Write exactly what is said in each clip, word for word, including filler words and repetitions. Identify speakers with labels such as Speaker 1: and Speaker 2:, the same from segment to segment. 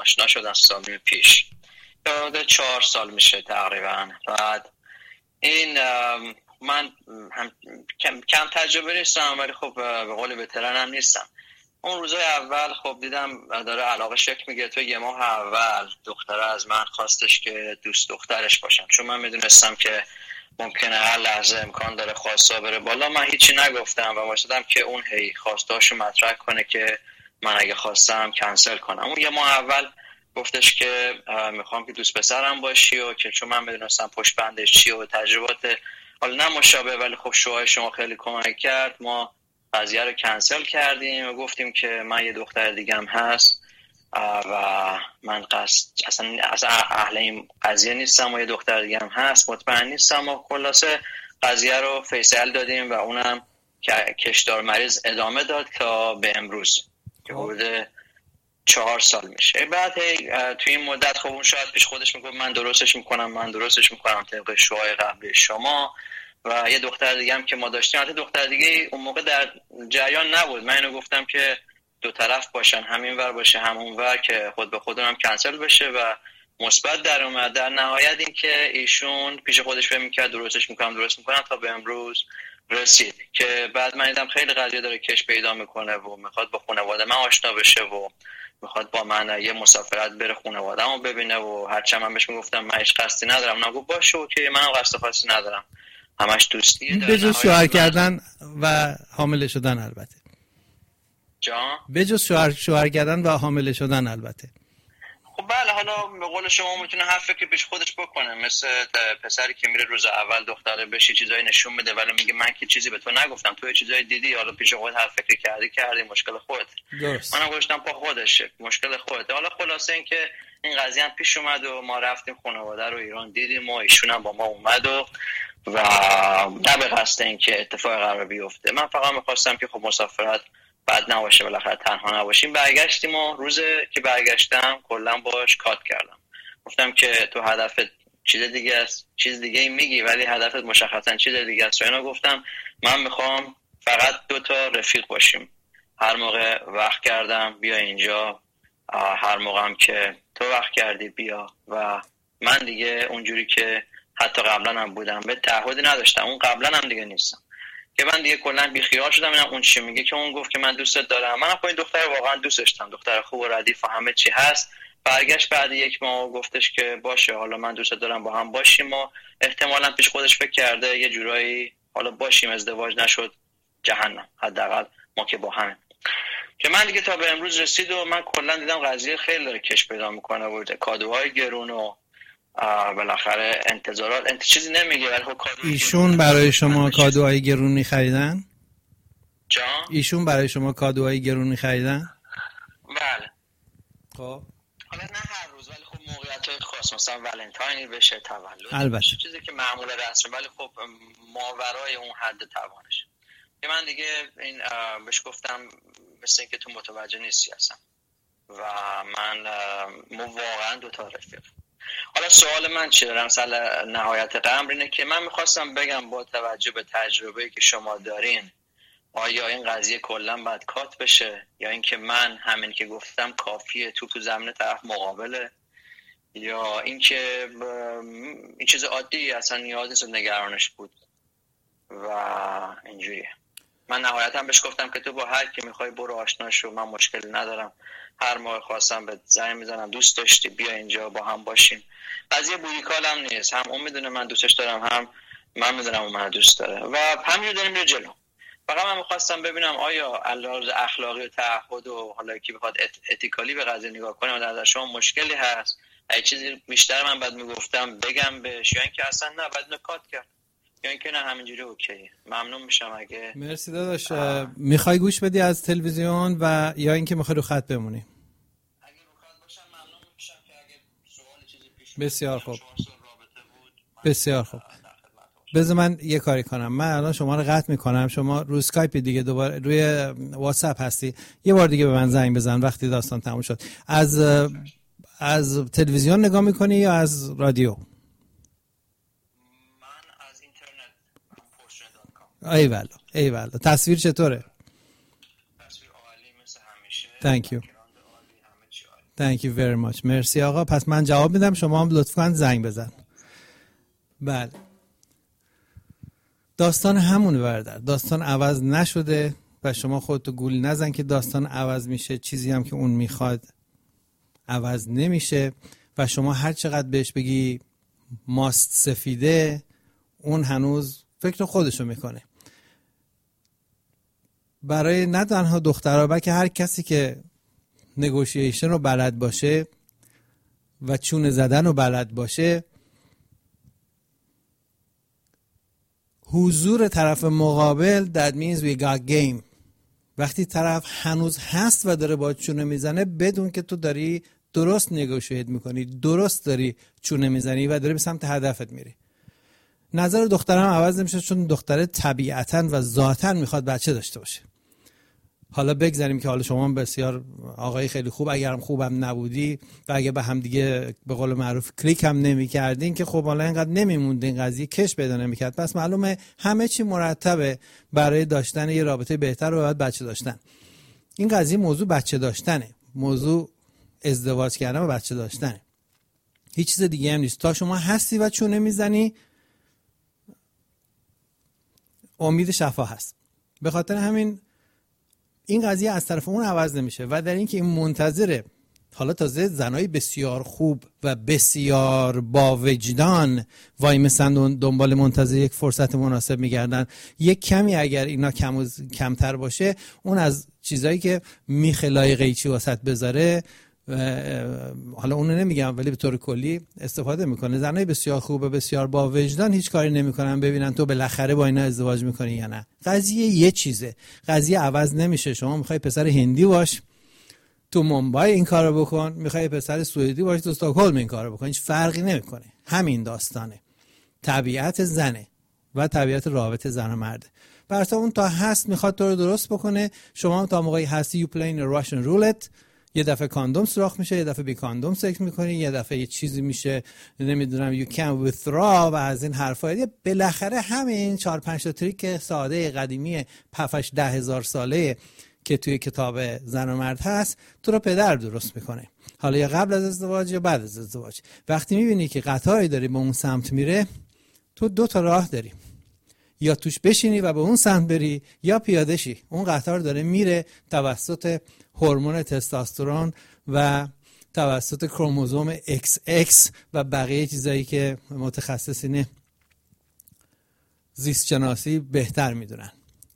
Speaker 1: آشنا شدن سال پیش، حدود چهار سال میشه تقریبا. بعد این من هم کم, کم تجربه نیستم ولی خب به قول وترن هم نیستم. اون روزای اول خب دیدم داره علاقه شکل میگیره. تو یه ماه اول دختره از من خواستش که دوست دخترش باشم، چون من میدونستم که ممکنه هر لحظه امکان داره خواستا بره بالا. من هیچی نگفتم و واسطم که اون هی خواستاشو مطرح کنه که من اگه خواستم کنسل کنم. اون یه ماه اول گفتش که میخوام که دوست پسرم باشی و که چون من میدونستم پشت بندش چیه و تجربات حالا نه مشابه ولی خب شوهای شما خیلی کمک کرد، ما قضیه رو کنسل کردیم و گفتیم که من یه دختر دیگم هست و من قصد اصلا اصلا اهل این قضیه نیستم و یه دختر دیگم هست مطمئن نیستم و خلاصه قضیه رو فیصل دادیم و اونم کشدار مریض ادامه داد تا به امروز که حدود چهار سال میشه. بعد هی توی این مدت خب اون شاید پیش خودش میگه من درستش میکنم من درستش میکنم طبق شوهای قبلی شما و یه دختر دیگه هم که ما داشتیم. البته دختر دیگه اون موقع در جریان نبود. من اینو گفتم که دو طرف باشن، همین ور باشه همون ور، که خود به خودم هم کنسل بشه و مثبت در اومد. در نهایت این که ایشون پیش خودش فکر می‌کرد درستش میکنم درست میکنم تا به امروز رسید که بعد من دیدم خیلی قضیه داره کش پیدا میکنه و میخواد با خانواده من آشنا بشه و میخواد با من یه مسافرت بره خانواده‌مو ببینه و هرچند من بهش میگفتم من هیچ قصدی ندارم، نگو باشه که من قصد خاصی ندارم، همش دوستیه.
Speaker 2: به جز شوهر کردن و حامله شدن البته.
Speaker 1: جان؟
Speaker 2: به جز شوهر شوهر کردن و حامله شدن البته.
Speaker 1: خب بله، حالا به قول شما میتونه هر فکری پیش خودش بکنه، مثل پسری که میره روز اول دختره بهش چیزایی نشون میده ولی میگه من که چیزی به تو نگفتم، تو چیزایی دیدی، حالا پیش خودت هر فکری کردی کردی، مشکل خودت.
Speaker 2: درست.
Speaker 1: منم گفتم پا خودشه، مشکل خودت. حالا خلاصه این که این قضیه هم پیش اومد و ما رفتیم خانواده رو ایران دیدیم و ایشون هم با ما اومد و و نه به قصد این که اتفاق قرار بیفته. من فقط می‌خواستم که خب مسافرت بد نباشه، بالاخره تنها نباشیم. برگشتیم و روز که برگشتم کلا باش کات کردم، گفتم که تو هدفت چیز دیگه است، چیز دیگه ای میگی ولی هدفت مشخصا چیز دیگه است. و اینا گفتم من میخوام فقط دو تا رفیق باشیم، هر موقع وقت کردم بیا اینجا، هر موقع هم که تو وقت کردی بیا. و من دیگه اونجوری که حتی قبلا هم بودم به تعهدی نداشتم، اون قبلا هم دیگه نیستم که من دیگه کلا بیخیال شدم. اینم اون چی میگه که اون گفت که من دوستت دارم، منم خب این دختر واقعا دوست داشتم، دختر خوب و ردیف و همه چی هست. برگشت بعد یک ماه گفتش که باشه حالا من دوستت دارم با هم باشیم و احتمالاً پیش خودش فکر کرده یه جورایی حالا باشیم، ازدواج نشد جهنم، حداقل ما که با هم. که من دیگه تا به امروز رسید و من کلا دیدم قضیه خیلی داره کش پیدا میکنه و کادوهای گرون و بالاخره انتظارات انت چیزی نمیگه ولی خب کادو.
Speaker 2: ایشون برای شما کادوهای گرونی خریدن؟
Speaker 1: جان؟
Speaker 2: ایشون برای شما کادوهای گرونی خریدن؟
Speaker 1: بله.
Speaker 2: خب
Speaker 1: حالا نه هر روز ولی خب موقعیت‌های خاص، مثلا ولنتاینی بشه، تولد،
Speaker 2: البته
Speaker 1: چیزی که معمول رسمه ولی خب ماورای اون حد توانش. که من دیگه این بهش گفتم مثل اینکه تو متوجه نیستی اصلا و من واقعا دو تا رفیق. حالا سوال من چیه دارم مثلا نهایت قمر اینه که من میخواستم بگم با توجه به تجربه‌ای که شما دارین آیا این قضیه کلا باید کات بشه یا اینکه من همین که گفتم کافیه تو تو زمین طرف مقابله، یا اینکه این چیز عادی اصلا نیاز نیست نگرانش بود و اینجوریه. من نهایتا بهش گفتم که تو با هر کی میخوای برو آشنا شو، من مشکلی ندارم، هر موقع خواستم به زنگ میزنم دوست داشتی بیا اینجا با هم باشیم. قضیه بوریکال هم نیست، هم اون میدونه من دوستش دارم هم من میدونم اون من دوست داره و همینجوری داریم میره جلو. فقط من میخواستم ببینم آیا علاوه اخلاقی و تعهد و حالا کی بخواد ات... اتیکالی به قضیه نگاه کنه و در شما مشکلی هست، اگه چیزی بیشتر من بعد میگفتم بگم بهش یا اینکه اصلا نه بعد نکات کرد یا اینکه نه همینجوری اوکی. ممنون میشم اگه
Speaker 2: مرسی داداش. میخوای گوش بدی از تلویزیون و یا اینکه میخوای رو خط بمونی؟
Speaker 1: اگه رو خط باشم ممنون میشم که اگه سوال چیزی پیش
Speaker 2: بسیار خوب بسیار خوب. بذار من یه کاری کنم، من الان شما رو قطع میکنم، شما رو اسکایپ دیگه دوباره روی واتساپ هستی، یه بار دیگه به من زنگ بزن وقتی داستان تموم شد. از از تلویزیون نگاه میکنی یا از رادیو؟
Speaker 1: من از اینترنت پورشن دات کام.
Speaker 2: ایوالله ایوالله. تصویر چطوره؟
Speaker 1: تصویر عالی مثل همیشه.
Speaker 2: Thank you. Thank you very much. مرسی آقا. پس من جواب میدم، شما هم لطفاً زنگ بزن. بله. داستان همونه برادر. داستان عوض نشده و شما خودتو گول نزن که داستان عوض میشه. چیزی هم که اون میخواد عوض نمیشه و شما هر چقدر بهش بگی ماست سفیده، اون هنوز فکر خودشو میکنه. برای نه تنها دخترها بلکه هر کسی که نگوشیشن رو بلد باشه و چونه زدن رو بلد باشه، حضور طرف مقابل that means we got game. وقتی طرف هنوز هست و داره با چونه میزنه، بدون که تو داری درست نگوشیت میکنی، درست داری چونه میزنی و داری به سمت هدفت میری. نظر دخترم عوض نمیشه چون دختره طبیعتاً و ذاتاً میخواد بچه داشته باشه. حالا بگذاریم که حالا شما بسیار آقای خیلی خوب، اگرم خوبم نبودی و اگه به هم دیگه به قول معروف کلیک هم نمی کردین که خب حالا اینقدر نمیموند این قضیه کش پیدا نمیکرد. پس معلومه همه چی مرتبه برای داشتن یه رابطه بهتر و باید بچه داشتن. این قضیه موضوع بچه داشتنه، موضوع ازدواج کردن و بچه داشتنه، هیچ چیز دیگه هم نیست. تا شما هستی و چونه میزنی امید شفا هست. به خاطر همین این قضیه از طرف اون عوض نمیشه و در اینکه این منتظره حالا تازه زنای بسیار خوب و بسیار با وجدان وای مثلا دنبال منتظر یک فرصت مناسب میگردن. یک کمی اگر اینا کم کمتر باشه، اون از چیزایی که میخلای قیچی واسط بذاره، حالا اونو نمیگم ولی به طور کلی استفاده میکنه. زنای بسیار خوب و بسیار با وجدان هیچ کاری نمیکنن ببینن تو بالاخره با اینا ازدواج میکنی یا نه. قضیه یه چیزه، قضیه عوض نمیشه. شما میخوای پسر هندی باش تو مومبای این کارو بکن، میخوای پسر سوئدی باش تو استکهلم این کارو بکن، هیچ فرقی نمیکنه. همین داستانه، طبیعت زنه و طبیعت رابطه زن و مرده. برای اون تا هست میخواد تو رو درست بکنه، شما هم تا موقعی هستی you playing a Russian roulette. یه دفعه کاندوم سوراخ میشه، یه دفعه بی کاندوم سکس میکنی، یه دفعه یه چیزی میشه نمیدونم you can withdraw و از این حرفا. بالاخره همین چهار پنج تا تریک ساده قدیمی پفش ده هزار ساله که توی کتاب زن و مرد هست تو رو پدر درست میکنه، حالا یا قبل از ازدواج یا بعد از ازدواج. وقتی میبینی که قطاری داری به اون سمت میره، تو دو تا راه داری، یا توش بشینی و به اون سمت بری یا پیاده شی. اون قطار داره میره توسط هورمون تستوسترون و توسط کروموزوم ایکس ایکس و بقیه چیزایی که متخصصین زیست شناسی بهتر میدونن.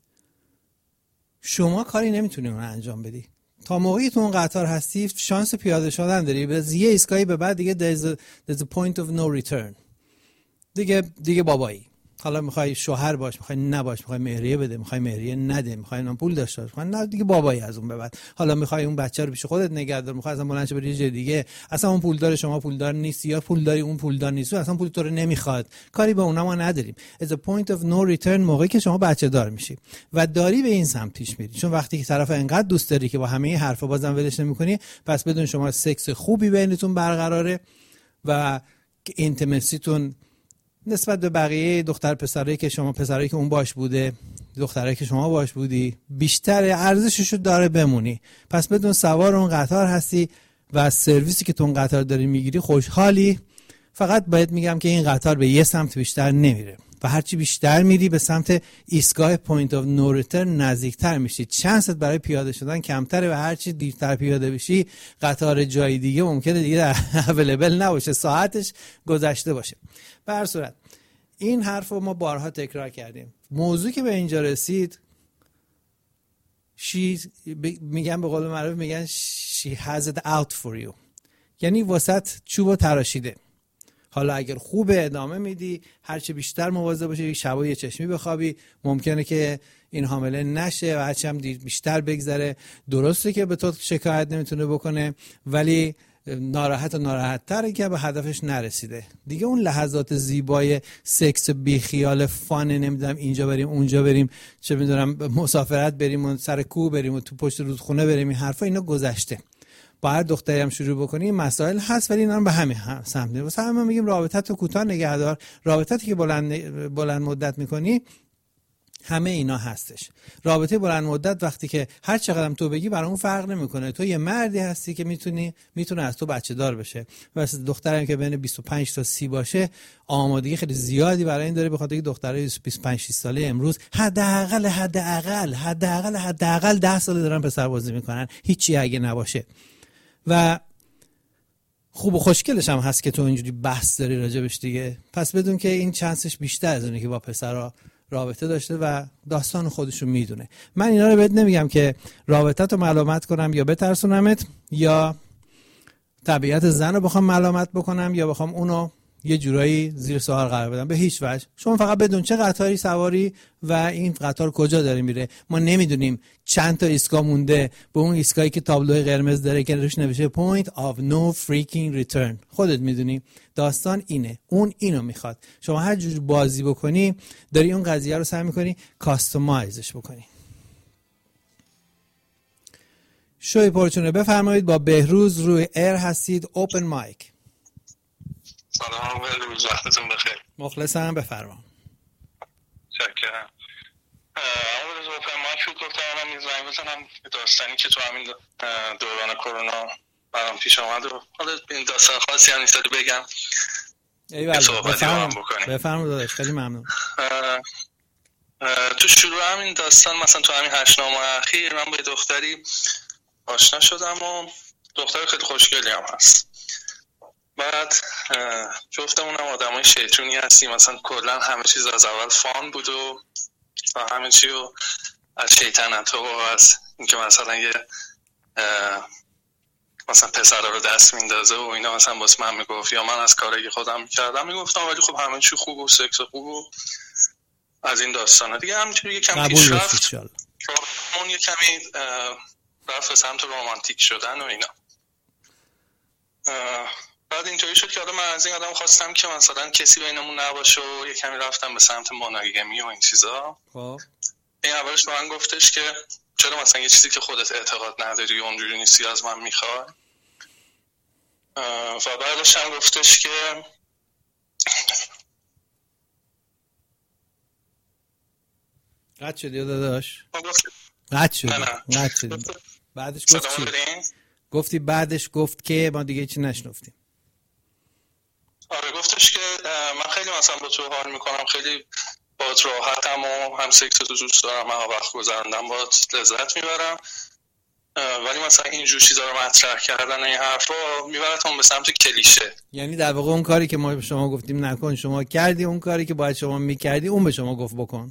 Speaker 2: شما کاری نمیتونی اون انجام بدی. تا موقعی تو اون قطار هستی شانس پیاده شدن داری، به یه ایستگاهی به بعد دیگه there's a, there's a point of no return. دیگه دیگه بابایی. حالا میخوای شوهر باش، میخوای نباش، میخوای مهریه بده، میخوای مهریه نده، میخوای اون پول داشته باش، میخوای نه دیگه بابایی از اون به بعد. حالا میخوای اون بچه رو پیش خودت نگه دار، میخوای اصلا بلند شه بری یه جای دیگه، اصلا اون پول داره شما پول دار نیستی، یا پول داری اون پول دار نیست، اصلا پول تو رو نمیخواد، کاری به اونها ما نداریم. It's a point of no return موقعی که شما بچه دار میشی و داری به این سمت پیش میری. چون وقتی که طرف انقدر دوست داری که با همه این حرفا بازم ولش نمیکنی، پس بدون شما سکس خوبی بینتون برقراره و اینتیمسیتون نسبت به بقیه دختر پسرایی که شما پسرایی که اون باش بوده، دخترایی که شما باش بودی، بیشتر ارزششو داره بمونی. پس بدون سوار اون قطار هستی و از سرویسی که تو اون قطار داری میگیری خوشحالی. فقط باید میگم که این قطار به یه سمت بیشتر نمیره و هرچی بیشتر میری به سمت ایستگاه پوینت آف نو ریترن نزدیکتر میشی. چانست برای پیاده شدن کمتره و هرچی دیرتر پیاده بشی قطار جای دیگه ممکنه دیگه اویلیبل نباشه، ساعتش گذشته باشه. به هر صورت این حرف رو ما بارها تکرار کردیم. موضوع که به اینجا رسید، she میگن به قول معروف میگن she has it out for you، یعنی واسط چوبو تراشیده. حالا اگر خوبه ادامه میدی، هرچی بیشتر مواظب باشی، شبا یه چشمی بخوابی، ممکنه که این حامله نشه و هرچی هم بیشتر بگذره. درسته که به تو شکایت نمیتونه بکنه، ولی ناراحت و ناراحت تره که به هدفش نرسیده. دیگه اون لحظات زیبای سکس بی خیال فان، نمیدونم اینجا بریم اونجا بریم، چه میدونم مسافرت بریم و سر کوه بریم و تو پشت رودخونه بریم، این حرفا اینا گذشته. با هر دختری هم شروع بکنی این مسائل هست، ولی اینا هم به همین سمت میره. واسه همین میگیم رابطت رو کوتاه نگه دار. رابطتی که بلند بلند مدت میکنی همه اینا هستش. رابطه بلند مدت وقتی که هر چقدر تو بگی برای اون فرق نمیکنه. تو یه مردی هستی که میتونی میتونه از تو بچه دار بشه. واسه دخترم که بین بیست و پنج تا سی باشه آمادگی خیلی زیادی برای این داره، بخاطر اینکه دخترای بیست و پنج شش ساله امروز حداقل حداقل حداقل حداقل ده سال دارن پسر بازی میکنن، هیچی اگه نباشه. و خوب و خوشگلش هم هست که تو اینجوری بحث داری راجبش دیگه. پس بدون که این چانسش بیشتر از اونه که با پسرها رابطه داشته و داستان خودشو میدونه. من اینا رو بهت نمیگم که رابطت رو ملامت کنم یا بترسونمت یا طبیعت زن رو بخوام ملامت بکنم یا بخوام اونو یه جورایی زیر سوال قرار بدم، به هیچ وجه. شما فقط بدون چه قطاری سواری و این قطار کجا داره میره. ما نمیدونیم چند تا ایستگاه مونده به اون ایستگاهی که تابلوی قرمز داره که روش نوشته point of no freaking return. خودت میدونی داستان اینه، اون اینو میخواد. شما هر جور بازی بکنی داری اون قضیه رو سعی میکنی کاستومایزش بکنی. شوی پرچونه بفرمایید. با بهروز روی ایر هستید. اوپن مایک.
Speaker 3: سلام بهروز، وقتتون بخیر.
Speaker 2: مخلصم، بفرما.
Speaker 3: شکرم. اول از اوپن مایک شد گفتم من یه زنگ بزنم داستانی که تو همین دوران کرونا برام پیش آمد و حالا این داستان خاصی هم نیست بگم.
Speaker 2: ایوالله بفرما بفرما داداش، خیلی ممنون.
Speaker 3: تو شروع همین داستان مثلا تو همین هشت ماه اخیر من با دختری آشنا شدم و دختر خیلی خوشگلی هم هست. بعد جفتمون هم آدمای شیطونی هستیم، مثلا کلا همه چیز از اول فان بود و همه چی رو از شیطنت و از اینکه مثلا یه مثلا پسرا رو دست میندازه و اینا مثلا واسه من میگفت یا من از کاری که خودم میکردم میگفتم، ولی خب همه چی خوب و سکس خوب و از این داستانا دیگه. همینطوری یه کمی پیش رفت، اون یه کمی رفت به سمت رومانتیک شدن و اینا. بعد اینطوری شد که من از این آدم خواستم که مثلا کسی بینمون نباشه و یه کمی رفتم به سمت مونوگامی و این چیزا. خب این اولش به من گفتش که چرا مثلا یه چیزی که خودت اعتقاد نداری و اونجوری نیستی از من میخوای. و بعدش هم گفتش که
Speaker 2: قد شدی داداش؟ قد شدی قد شدی بعدش گفت چی؟ گفتی بعدش گفت که ما دیگه چی نشنفتیم.
Speaker 3: آره گفتش که من خیلی مثلا با تو حال میکنم، خیلی باهات راحتم و هم سکس تو دوست دارم، هم وقت گذروندم باهات لذت میبرم، ولی مثلا اینجور چیزا رو مطرح کردن این حرفا میبرتون به سمت کلیشه.
Speaker 2: یعنی در واقع اون کاری که ما به شما گفتیم نکن شما کردی، اون کاری که باید شما میکردی اون به شما گفت بکن.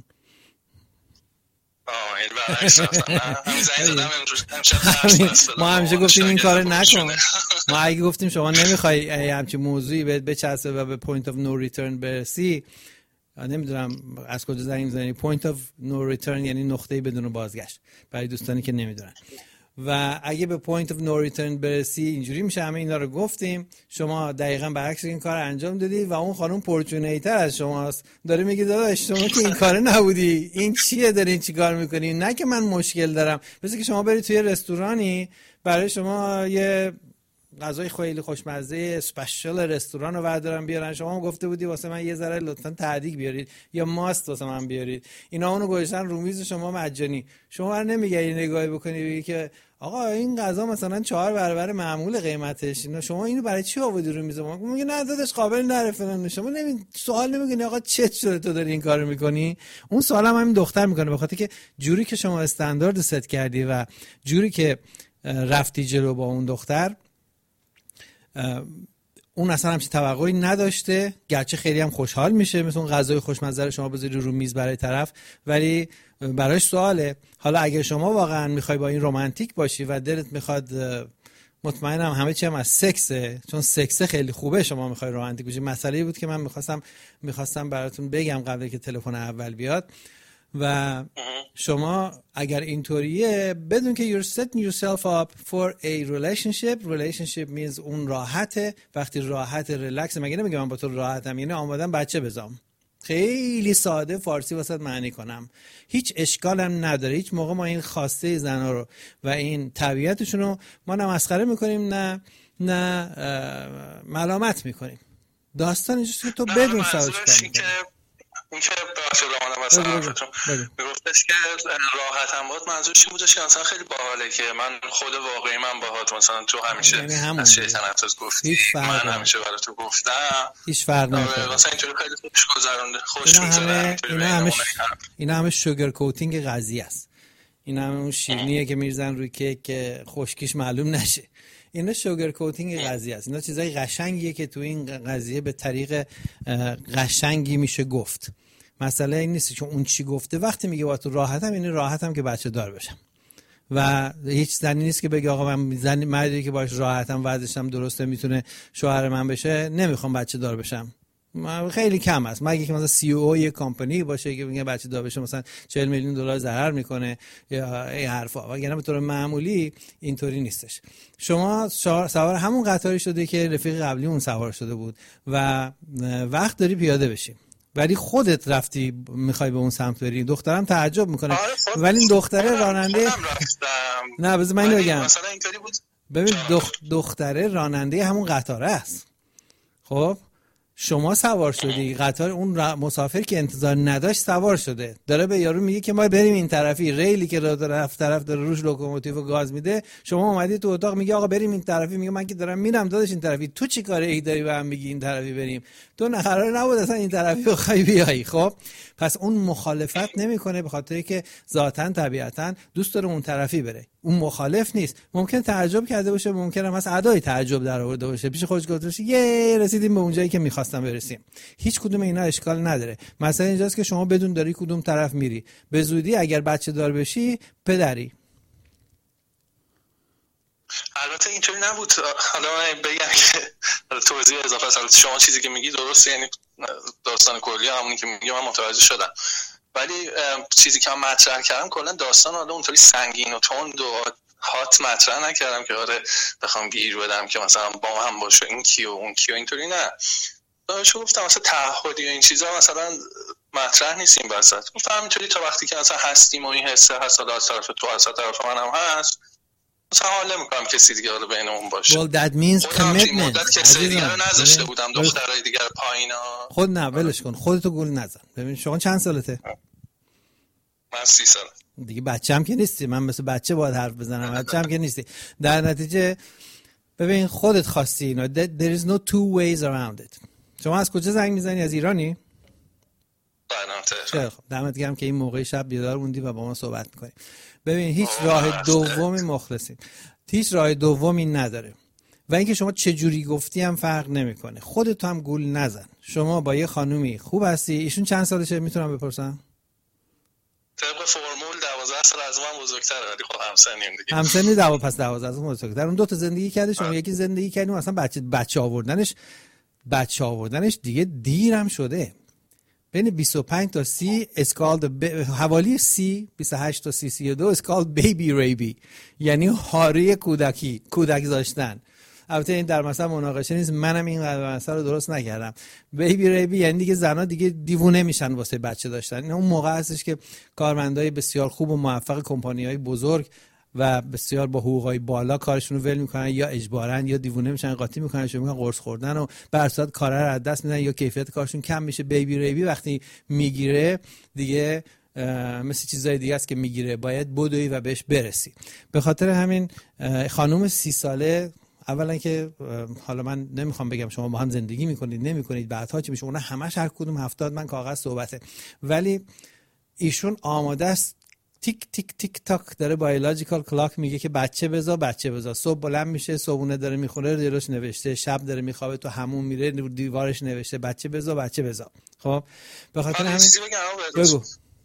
Speaker 3: آه این برعکس اصلا. همین زنگ زدم امروز
Speaker 2: ما همیشه گفتیم این کار نکن. ما اگه گفتیم شما نمیخوای همچین موضوعی بهت بچسبه و به پوینت اف نو ریترن برسی، نمیدونم از کجا زنگ میزنی. پوینت اف نو ریترن یعنی نقطه بدون بازگشت برای دوستانی که نمیدونن. و اگه به پوینت اف نو ریترن برسی اینجوری میشه. همه اینا رو گفتیم، شما دقیقاً برعکس این کار انجام دادی و اون خانم پورچونیتر از شماست، داره میگه داداش شما که این کار نبودی، این چیه دارین چیکار میکنی؟ نه که من مشکل دارم. مثل که شما برید توی رستورانی برای شما یه غذای خیلی خوشمزه اسپشیال رستوران رو بردارن بیارن، شما گفته بودی واسه من یه ذره لطفاً تعدیق بیارید یا ماست واسه من بیارید، اینا اونو گذاشتن رو میز شما مجانی. شما نمیگی نگاهی بکنی بگی که آقا این غذا مثلا چهار برابر معمول قیمتش، اینا شما اینو برای چی آوردی رو میز ما؟ میگه نه داداش قابل نره فلان. شما نمی سوال نمیکنی آقا چه شده تو داری این کارو میکنی؟ اون سوال هم همین دختر میکنه، به خاطر که جوری که شما استاندارد ست کردی و جوری که رفتی جلو با اون دختر، اون اصلا همچین توقعی نداشته، گرچه خیلی هم خوشحال میشه مثلا اون غذای خوشمزه رو شما بذاری رو میز برای طرف، ولی براش سواله. حالا اگر شما واقعا میخوای با این رمانتیک باشی و دلت میخواد، مطمئنم همه چی هم از سکسه، چون سکس خیلی خوبه، شما میخوای رمانتیک باشی. مسئله بود که من میخواستم میخواستم براتون بگم قبل که تلفن اول بیاد. و شما اگر اینطوریه بدون که you're setting yourself up for a relationship. relationship means اون راحته. وقتی راحت ریلکس، مگه نمیگم من با تو راحتم، یعنی آمادم بچه بزام. خیلی ساده فارسی واسط معنی کنم، هیچ اشکالم نداره. هیچ موقع ما این خواسته زنا رو و این طبیعتشون رو ما نه مسخره میکنیم نه نه ملامت میکنیم. داستان اینجاست که تو بدون سوالش کنی.
Speaker 3: اون که بخش رامانم مثلا میگفتش که راحتم بود، منظورش این بودش که مثلا خیلی باحاله که من خود واقعی من باهات مثلا تو همیشه از شیطان افسوس گفتی، من همیشه برای تو گفتم،
Speaker 2: هیچ فرق نمیکنه
Speaker 3: مثلا اینطوری خیلی خوش گذرونده، خوش میگذره.
Speaker 2: اینا همه اینا همه شوگر کوتینگ قضیه است. این همه اون شیرینیه که میرزن روی کیک که خشکیش معلوم نشه. اینا شوگر کوتینگ قضیه است. اینا چیزای قشنگیه که تو این قضیه به طریق قشنگی میشه گفت. مسئله این نیست که اون چی گفته. وقتی میگه با تو راحتم، یعنی راحتم که بچه دار بشم. و هیچ زنی نیست که بگه آقا من زنی مردی که باش راحتم وضعشم درسته میتونه شوهر من بشه، نمیخوام بچه دار بشم. خیلی کم است. مگه که مثلا سی او او یک کمپانی باشه که میگه بچه دار بشه مثلا چهل میلیون دلار ضرر میکنه یا این حرفا، وگرنه به طور معمولی اینطوری نیستش. شما سوار همون قطاری شده که رفیق قبلی اون سوار شده بود و وقت داری پیاده بشی، ولی خودت رفتی میخوای به اون سمت بری. دخترم تعجب میکنه. ولی این دختره راننده نه بذار من بگم
Speaker 3: مثلا اینطوری بود.
Speaker 2: ببین دخ... دختره راننده همون قطاره است. خب شما سوار شدی، قطار اون مسافر که انتظار نداشت سوار شده، داره به یارو میگه که ما بریم این طرفی، ریلی که رفت طرف داره روش لوکوموتیو گاز میده، شما اومدی تو اتاق میگه آقا بریم این طرفی، میگه من که دارم میرم داداش این طرفی، تو چی کاره ای داری به هم میگی این طرفی بریم؟ تو نه قرار نبود اصلا این طرفی بخوای بیای. خب پس اون مخالفت نمیکنه به خاطر که ذاتاً طبیعتاً دوست داره اون طرفی بره. اون مخالف نیست. ممکن تعجب کرده باشه، ممکنه مثلا ادای تعجب در آورده باشه، پیش خودش گفته باشه یه رسیدیم به اونجایی که می‌خواستم برسیم. هیچ کدوم اینا اشکال نداره. مثلا اینجاست که شما بدون داری کدوم طرف میری. به زودی اگر بچه دار بشی پدری.
Speaker 3: البته اینطوری نبود. حالا بگم که توضیح اضافه است. شما چیزی که میگی درسته، یعنی داستان کلی همونی که میگم من متوجه شدم، ولی چیزی که من مطرح کردم کلا داستان حالا اونطوری سنگین و تند و هات مطرح نکردم که آره بخوام گیر بدم که مثلا با هم باشه این کیو اون کیو، اینطوری نه. داشتم گفتم مثلا تعهدی و این چیزا مثلا مطرح نیست این وسط. گفتم همینطوری تا وقتی که مثلا هستیم و این حسه هست از طرف تو از طرف منم هست، مثلا حال نمی‌کنم کسی دیگه رو بینمون باشه.
Speaker 2: Well that means commitment.
Speaker 3: کسی دیگه رو نذاشته بودم دخترای دیگه پایینا.
Speaker 2: خود نه ولش کن، خودتو گول نزن. ببین شما چند سالته؟
Speaker 3: من سی سالم.
Speaker 2: دیگه بچه‌ام که نیستی، من مثل بچه باید حرف بزنم. بچه‌ام که نیستی. در نتیجه ببین خودت خواستی اینو. There is no two ways around it. شما از کجا زنگ میزنی؟ از ایرانی؟
Speaker 3: خیلی
Speaker 2: خب دمت گرم که این موقع شب بیدار موندی و با ما صحبت می‌کنی. ببین هیچ راه دومی مخلصیم، هیچ راه دومی نداره. و اینکه شما چه جوری گفتی هم فرق نمیکنه. خودت هم گول نزن. شما با یه خانومی خوب هستی. ایشون چند سالشه میتونم بپرسم؟
Speaker 3: طبق فرمول دوازده سال از من بزرگتره، ولی خب همسنیم دیگه.
Speaker 2: همسنی دو پس دوازده سال بزرگتر. اون دو تا زندگی کرده، شما یکی زندگی کردیم. اصلا بچه بچه آوردنش بچه آوردنش دیگه دیرم شده. بین بیست و پنج تا سی اسکالد ب... حوالی سی بیست و هشت تا سی سی و دو اسکالد بیبی ریبی، یعنی هاری کودکی کودک داشتن. البته این در مثلا مناقشه نیست، منم این مثلا رو درست نکردم. بیبی ریبی یعنی دیگه زنا دیگه دیوونه میشن واسه بچه داشتن. این اون موقع هستش که کارمندای بسیار خوب و موفق کمپانی‌های بزرگ و بسیار با حقوقای بالا کارشون رو ول میکنن، یا اجبارن یا دیوونه میشن قاطی میکنن، شروع میکنن قرص خوردن و به اساس کار رو از دست میدن یا کیفیت کارشون کم میشه. بیبی ریبی وقتی میگیره دیگه مثل چیزای دیگه است که میگیره، باید بدوی و بهش برسی. به خاطر همین خانم سی ساله اولا که حالا من نمیخوام بگم شما با هم زندگی میکنید نمیکنید بعدها چی میشه، اون همش هر کدوم هفتاد من کاغذ صحبته، ولی ایشون آماده است تیک تیک تیک تاک داره بایولوژیکال کلاک میگه که بچه بزا بچه بزا. صبح بلند میشه صبحونه داره میخوره دیروش نوشته، شب داره میخوابه تو همون میره دیوارش نوشته بچه بزا بچه بزا. خب به خاطر همین بگو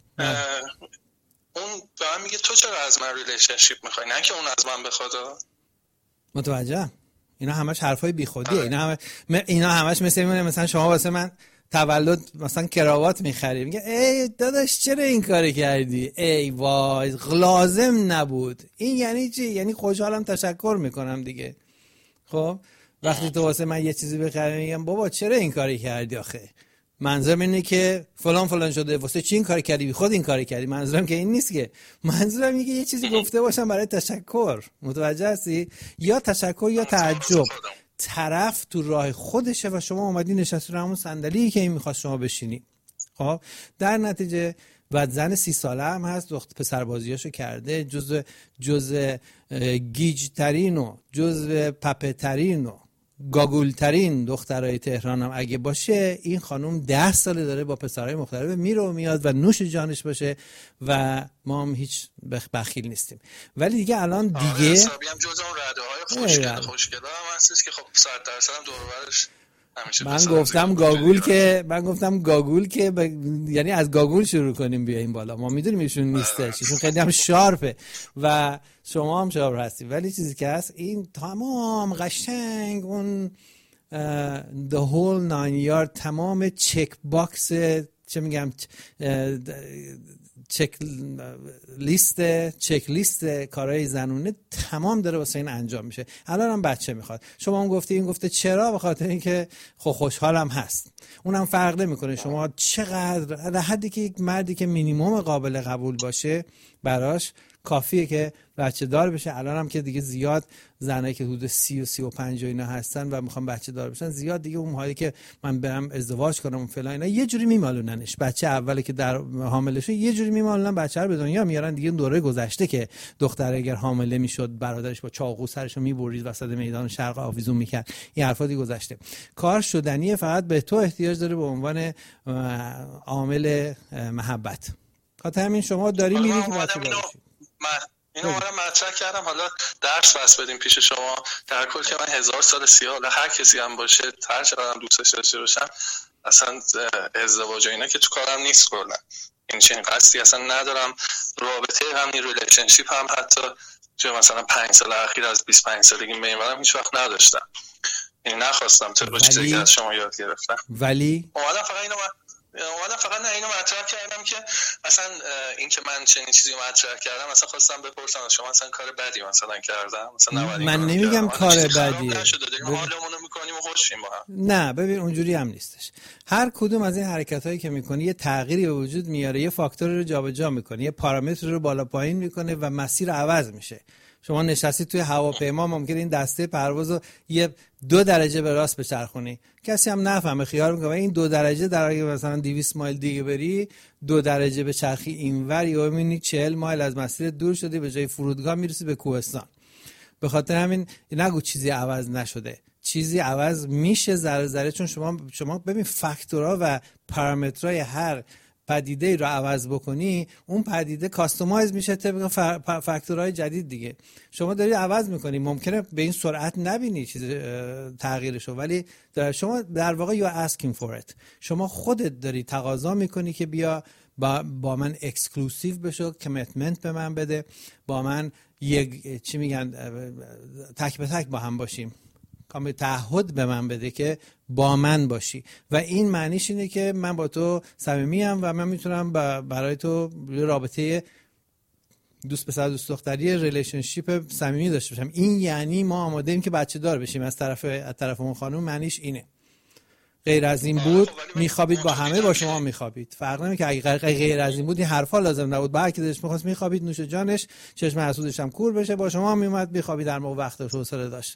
Speaker 3: اون به من میگه تو چرا از من ریلیشنشیپ میخوای، نه که اون از من بخواد.
Speaker 2: متوجه؟ اینا همش حرفای بیخودیه. اینا همه اینا همش مثل میمونه مثلا شما واسه من تولد مثلا کراوات میخری، میگه ای داداش چرا این کاری کردی؟ ای وای لازم نبود. این یعنی چی؟ یعنی خوشحالم تشکر میکنم دیگه. خب وقتی تو واسه من یه چیزی بخری میگم بابا چرا این کاری کردی آخه؟ منظورم اینه که فلان فلان شده، واسه چی این کاری کردی؟ بی خود این کاری کردی. منظورم که این نیست که، منظورم اینه که یه چیزی گفته باشم برای تشکر. متوجه هستی؟ یا تشکر یا تعجب. طرف تو راه خودشه و شما اومدی نشستی رو همون صندلی که این میخواست شما بشینی. خب در نتیجه و زن سی ساله هم هست، دختر پسر بازیاشو کرده، جزء جزء گیج ترین و جزء پپه ترین و گاگول ترین دخترای تهران هم اگه باشه، این خانم ده ساله داره با پسرای مختلف میره و میاد و نوش جانش باشه و ما هم هیچ بخیل نیستیم. ولی دیگه الان دیگه
Speaker 3: حسابی هم جزء اون رده های خوشگل خوشگل هم هستش که خب صد درصد هم دور و برش
Speaker 2: من گفتم گاگول که من گفتم گاگول که ب... یعنی از گاگول شروع کنیم بیایم بالا. ما میدونیم ایشون نیستش، ایشون خیلی هم شارپه و شما هم شارپ هستی، ولی چیزی که هست این تمام قشنگ اون the whole nine yard، تمام چک باکس، چه میگم، چک لیست چک لیست کارهای زنونه تمام داره واسه این انجام میشه. الان هم بچه میخواد. شما هم گفتی، این گفته چرا؟ به خاطر اینکه خب خوشحالم هست. اونم فرق نمیکنه شما چقدر، در حدی که یک مردی که مینیمم قابل قبول باشه براش کافیه که بچه دار بشه. الان هم که دیگه زیاد زنایی که حدود سی و سی و پنج و اینا هستن و میخوان بچه دار بشن، زیاد دیگه اون حالی که من برم ازدواج کنم و فلان اینا، یه جوری میمالوننش. بچه اولی که در حاملشه یه جوری میمالونن بچه رو به دنیا میارن. دیگه دوره گذشته که دختر اگر حامله میشد برادرش با چاقو سرشو میبرید وسط میدان شرق آویزون میکرد، این حرفا دیگه گذشته. کار شدنیه، فقط به تو احتیاج داره به عنوان عامل محبت. خاطر همین شما داری میری که بچه دار بشی.
Speaker 3: اینو من مطرح کردم، حالا درس بس بدیم پیش شما. در کل که من هزار سال سیاه، هر کسی هم باشه، هر چقدر هم دوستش داشته باشم، اصلا ازدواج اینا که تو کارم نیست کلا. این چنین قصدی اصلا ندارم. رابطه همین ریلیشنشیپ هم حتی چه مثلا پنج سال اخیر از بیست و پنج سالگی میمونم هیچ وقت نداشتم. این نخواستم طبق چیزی که از شما یاد گرفتم.
Speaker 2: ولی
Speaker 3: اومدم فقط اینو اومدم فقط نه اینو مطرح کردم که مثلا این که من چنین چیزی مطرح کردم، مثلا خواستم بپرسم از شما مثلا کار بدی مثلا کردم؟ مثلا
Speaker 2: من نمیگم کار بدیه،
Speaker 3: حالمون رو میکنیم و خوشیم با هم.
Speaker 2: نه ببین اونجوری هم نیستش. هر کدوم از این حرکتایی که میکنی یه تغییری به وجود میاره، یه فاکتور رو جابجا میکنه، یه پارامتر رو بالا پایین میکنه و مسیر عوض میشه. شما نشستی توی هواپیما، ممکنه این دسته پروازو یه دو درجه به راست بچرخونی، کسی هم نفهمه، خیال میکنه این دو درجه در اگه مثلا دویست مایل دیگه بری، دو درجه به چرخی اینور، یا میبینی چهل مایل از مسیر دور شدی، به جای فرودگاه میرسی به کوهستان. به خاطر همین نگو چیزی عوض نشده، چیزی عوض میشه ذره ذره. چون شما شما ببین فاکتورها و پارامترهای هر پدیده رو عوض بکنی، اون پدیده کاستومایز میشه طبق فاکتورهای جدید دیگه. شما داری عوض میکنی، ممکنه به این سرعت نبینی چیز تغییرشو، ولی در شما در واقع you asking for it. شما خودت داری تقاضا میکنی که بیا با, با من اکسکلوسیو بشو، کمیتمنت به من بده، با من یک چی میگن تک به تک با هم باشیم، کامل تعهد به من بده که با من باشی. و این معنیش اینه که من با تو صمیمیم و من میتونم برای تو رابطه دوست پسر دوست دختری ریلیشنشیپ صمیمی داشته باشم. این یعنی ما آماده ایم که بچه دار بشیم از طرف از طرف اون خانم. معنیش اینه. غیر از این بود میخوابید با همه، با شما میخوابید. فرق نمیکنه. اگه غیر از این بود این حرفا لازم نبود. بعد که دلش میخواست میخوابید، نوش جانش، چشم حسودش هم کور بشه، با شما میومد میخوابید در موقع وقتش حوصله داشت.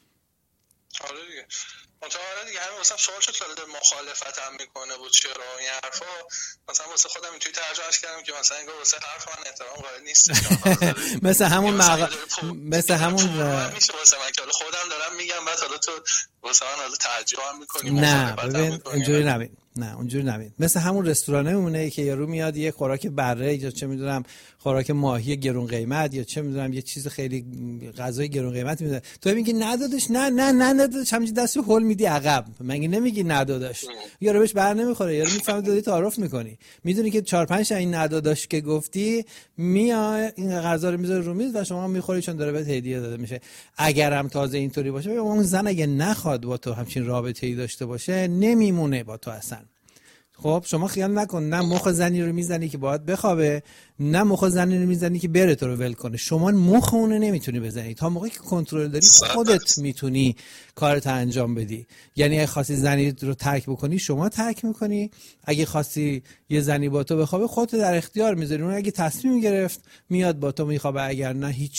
Speaker 3: آره دیگه. متأکد دیگه همین مثلا سوال شد که مخالفت هم میکنه بود چرا این حرفا. مثلا واسه خودم اینطوری ترجمهش کردم که مثلا انگار واسه حرف من احترام قائل نیست.
Speaker 2: مثل همون مق... مثل همون
Speaker 3: میشه واسه من که خودم دارم میگم، بعد حالا تو واسه من حالا تعجب هم میکنی.
Speaker 2: نه ببین اینجوری نبین، نه اونجوری نبین. مثل همون رستورانه میمونه که یارو میاد یه خوراک بره یا چه میدونم خوراک ماهی گرون قیمت یا چه میدونم یه چیز خیلی غذای گرون قیمت میده، تو میگی ندادش، نه نه نه ندادش، همینجوری دستی هول میدی عقب، مگه نمیگی ندادش؟ یارو بهش بر نمیخوره، یارو میفهمه دادی تعارف میکنی، میدونی که چهار پنج تا این ندادش که گفتی میاد این غذا رو میذاره رو میز و شما میخوری چون داره بهت هدیه داده میشه. اگرم تازه اینطوری باشه، اون زن اگه نخواد با تو همچین رابطه‌ای داشته باشه نمیمونه با تو اصلا. خب شما خیال نکن نه مخ زنی رو میزنی که باید بخوابه، نه مخ زنی رو میزنی که بره تو رو ول کنه. شما مخ اون رو نمیتونی بزنی. تا موقعی که کنترل داری خودت میتونی کارت انجام بدی. یعنی اگه خواستی زنی رو ترک بکنی شما ترک میکنی، اگه خواستی یه زنی با تو بخوابه خودت در اختیار میذاری. اون اگه تصمیم گرفت میاد با تو میخوابه، اگر نه هیچی.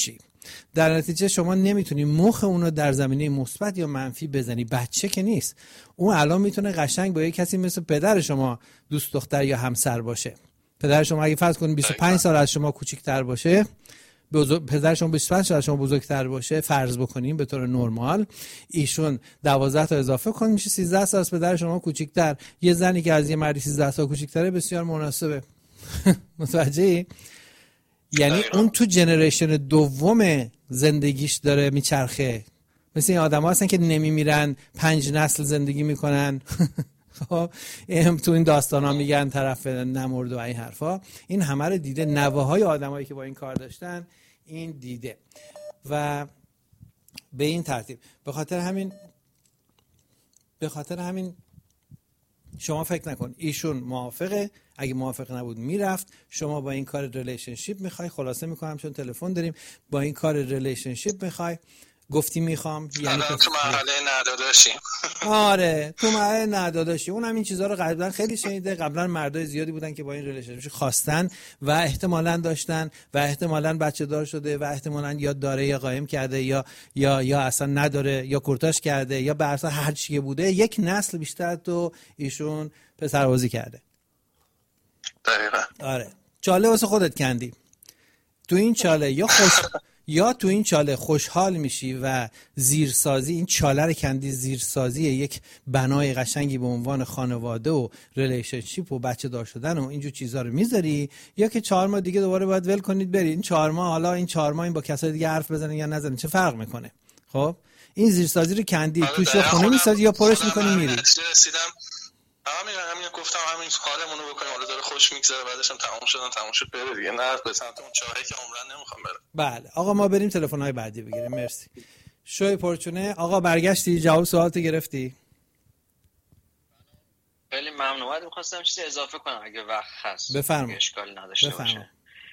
Speaker 2: در نتیجه شما نمیتونی مخ اونو در زمینه مثبت یا منفی بزنی. بچه که نیست، اون الان میتونه قشنگ با یه کسی مثل پدر شما دوست دختر یا همسر باشه. پدر شما اگه فرض کنید بیست و پنج سال از شما کوچیک‌تر باشه، بزرگ... پدر شما بیست و پنج سال از شما بزرگتر باشه، فرض بکنیم به طور نرمال، ایشون دوازده تا اضافه کن میشه سیزده سال از پدر شما کوچیک‌تر. یه زنی که از یه مردی سیزده سال کوچیک‌تره بسیار مناسبه. متوجهی؟ یعنی اون تو جنریشن دوم زندگیش داره میچرخه. مثل این آدم ها هستن که نمیمیرن، پنج نسل زندگی میکنن. خب این تو این داستان ها میگن طرف نمرد و این حرفا. این همه رو دیده، نوه های آدم هایی که با این کار داشتن این دیده. و به این ترتیب به خاطر همین به خاطر همین شما فکر نکن ایشون موافقه، اگه موافق نبود میرفت. شما با این کار ریلیشنشیپ میخوای، خلاصه میکنم چون تلفن داریم، با این کار ریلیشنشیپ میخوای، گفتی میخوام، یعنی
Speaker 3: تو مرحله نداداشیم.
Speaker 2: آره تو مرحله نداداشی. اون هم این چیزها رو قبلا خیلی شنیده. قبلا مردای زیادی بودن که با این ریلیشنشیپ خواستن و احتمالاً داشتن و احتمالاً بچه دار شده و احتمالاً یا داره یا قایم کرده یا یا یا اصلا نداره یا کورتاژ کرده یا به هر حال هر چی بوده، یک نسل بیشتر تو ایشون پسربازی کرده.
Speaker 3: دقیقاً.
Speaker 2: آره چاله واسه خودت کندی. تو این چاله یا خوش یا تو این چاله خوشحال میشی و زیرسازی، این چاله رو کندی، زیرسازی یک بنای قشنگی به عنوان خانواده و ریلیشنشیپ و بچه دار شدن و اینجور چیزا رو میذاری، یا که چهار ماه دیگه دوباره باید ول کنید بری. این چهار ماه حالا این چهار ماه این با کسای دیگه حرف بزنن یا نزنن چه فرق میکنه؟ خب این زیرسازی رو کندی، توش خونه میسازی یا پرش میکنی میری.
Speaker 3: رسیدم همین همین گفتم همین حالمون رو بکنیم، حالا داره خوش میگذره، بعدش هم تموم شدن تموم شد بره دیگه، نه به سمت اون چاهی که عمرن نمیخوام برم.
Speaker 2: بله آقا ما بریم تلفن‌های بعدی بگیریم. مرسی. شوی پرچونه آقا برگشتی جواب سوالت گرفتی؟
Speaker 1: خیلی ممنون. بعد می‌خواستم چیزی اضافه کنم اگه وقت هست.
Speaker 2: بفرمایید.
Speaker 1: اشکالی نداشته باشه.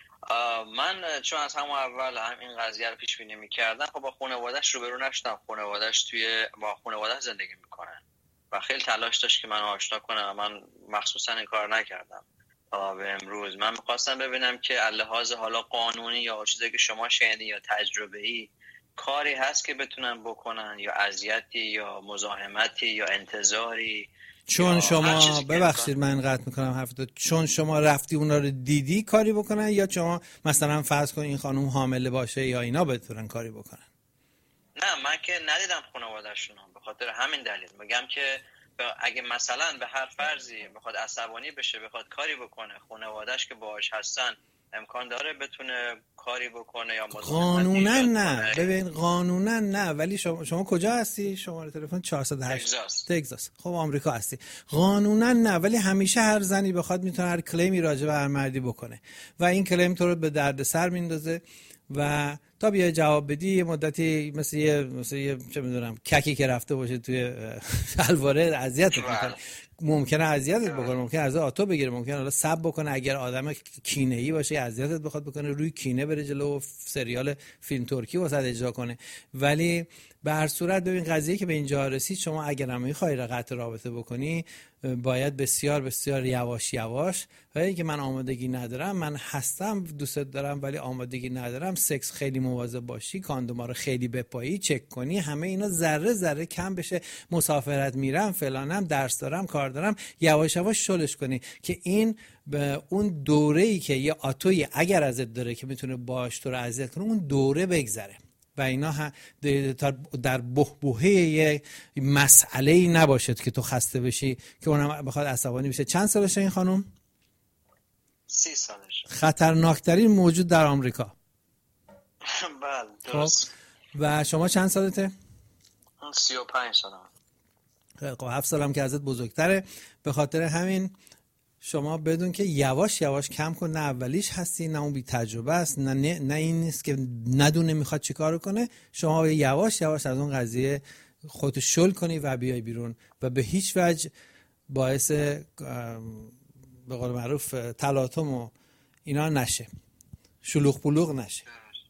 Speaker 1: من چون از همون اول هم این قضیه رو پیش بینی می‌کردم، خب با خانواده‌اش روبرو نشدم. خانواده‌اش توی با خانواده زندگی می‌کنن و خیلی تلاش داشت که من آشنا کنم. من مخصوصا این کار نکردم تا به امروز. من می‌خواستم ببینم که لحاظ حالا قانونی یا چیزی که شما شنیدین یا تجربه‌ای کاری هست که بتونن بکنن، یا اذیتی یا مزاحمتی یا انتظاری.
Speaker 2: چون شما ببخشید من قطع میکنم حرفتو، چون شما رفتی اونا رو دیدی کاری بکنن، یا شما مثلا فرض کن این خانم حامله باشه یا اینا بتونن کاری بکنن؟
Speaker 1: نه من که ندیدم خانواده‌شون، به خاطر همین دلیل میگم که اگه مثلا به هر فرضی بخواد عصبانی بشه بخواد کاری بکنه، خانواده‌اش که باهاش هستن امکان داره بتونه کاری بکنه یا مزاحمت
Speaker 2: قانونا نه. ببین قانونا نه، ولی شما شما کجا هستی؟ شماره تلفن چهارصد و هشت
Speaker 1: تگزاس.
Speaker 2: تگزاس. خب آمریکا هستی. قانونا نه، ولی همیشه هر زنی بخواد میتونه هر کلیمی راجع به هر مردی بکنه و این کلیم تو رو به درد سر میندازه و تا بیای جواب بدی یه مدتی مثل یه مثل یه چه میدونم ککی که رفته باشه توی الواره اذیت میکنه. ممکنه اذیتت بکنه، ممکنه از آتو بگیره، ممکنه حالا سب بکنه، اگر آدم کینه‌ای باشه اذیتت بخواد بکنه، روی کینه بره جلو و سریال فیلم ترکی واسه اجرا کنه. ولی به هر صورت ببین قضیه که به اینجا رسید، شما اگر هم می‌خوای قطع رابطه بکنی باید بسیار بسیار یواش یواش، و اینکه من آمادگی ندارم، من هستم دوستت دارم ولی آمادگی ندارم، سکس خیلی مواظب باشی، کاندوما رو خیلی بپایی، چک کنی، همه اینا ذره ذره کم بشه، مسافرت میرم فلانم، درس دارم، کار دارم، یواش یواش شلش کنی که این به اون دوره‌ای که یه آتوی اگر ازت داره که میتونه باش تو رو اذیت کنه، اون دوره بگذره و اینا در بحبوحه یک مسئله‌ای نباشد که تو خسته بشی که اونم بخواد عصبانی بشه. چند سالشه این خانم؟
Speaker 1: سی سالشه.
Speaker 2: خطرناکترین موجود در آمریکا.
Speaker 1: بله درست.
Speaker 2: و شما چند سالته؟
Speaker 1: سی و پنج سالم.
Speaker 2: خب هفت سالم که ازت بزرگتره. به خاطر همین شما بدون که یواش یواش کم کن، نه اولیش هستی نه اون بی تجربه است، نه, نه نه این نیست که ندونه میخواد چی کار کنه. شما یواش یواش از اون قضیه خودت شل کنی و بیای بیرون و به هیچ وجه باعث به قول معروف تلاطم و اینا نشه، شلوغ پلوغ نشه.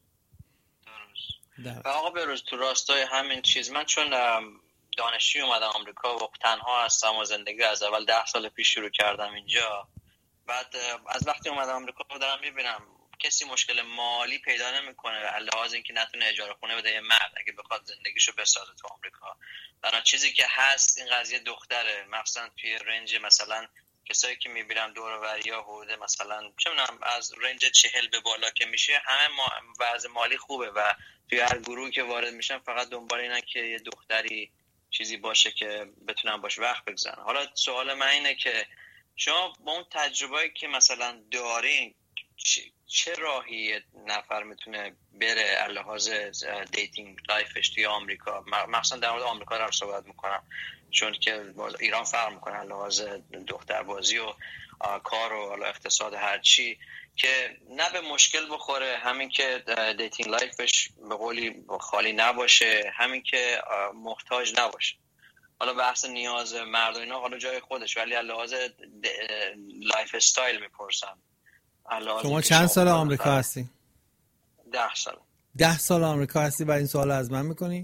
Speaker 1: درست. آقا بروز تو راستای همین چیز، من چون دانشجوی اومدم آمریکا و تنها هستم و زندگی از اول ده سال پیش شروع کردم اینجا، بعد از وقتی اومدم آمریکا دارم میبینم کسی مشکل مالی پیدا نمیکنه علاوه اینکه نتونه اجاره خونه بده یه مرد اگه بخواد زندگیشو بسازه تو آمریکا. تنها چیزی که هست این قضیه دختره، مثلا توی رنج مثلا کسایی که میبینم دور و بریا حدود مثلا چه میدونم از رنج چهل به بالا که میشه همه ما وضع مالی خوبه و توی هر گروهی که وارد میشن فقط دنبال اینن که یه دختری چیزی باشه که بتونن باش وقت بگذرونن. حالا سوال من اینه که شما با اون تجربه‌ای که مثلا دارین چه راهی نفر میتونه بره لحاظ دیتینگ لایفش توی آمریکا، مثلا در مورد آمریکا رو صحبت میکنم چون که ایران فرق میکنه لحاظ دختربازی و کار و اقتصاد هرچی، که نه به مشکل بخوره، همین که دیتینگ لایفش به قولی خالی نباشه، همین که محتاج نباشه. حالا بحث نیاز مرد و اینا حالا جای خودش، ولی لحاظ لایف استایل میپرسم.
Speaker 2: شما چند سال آمریکا هستی؟
Speaker 1: ده سال.
Speaker 2: ده سال آمریکا هستی و این سوال از من میکنی؟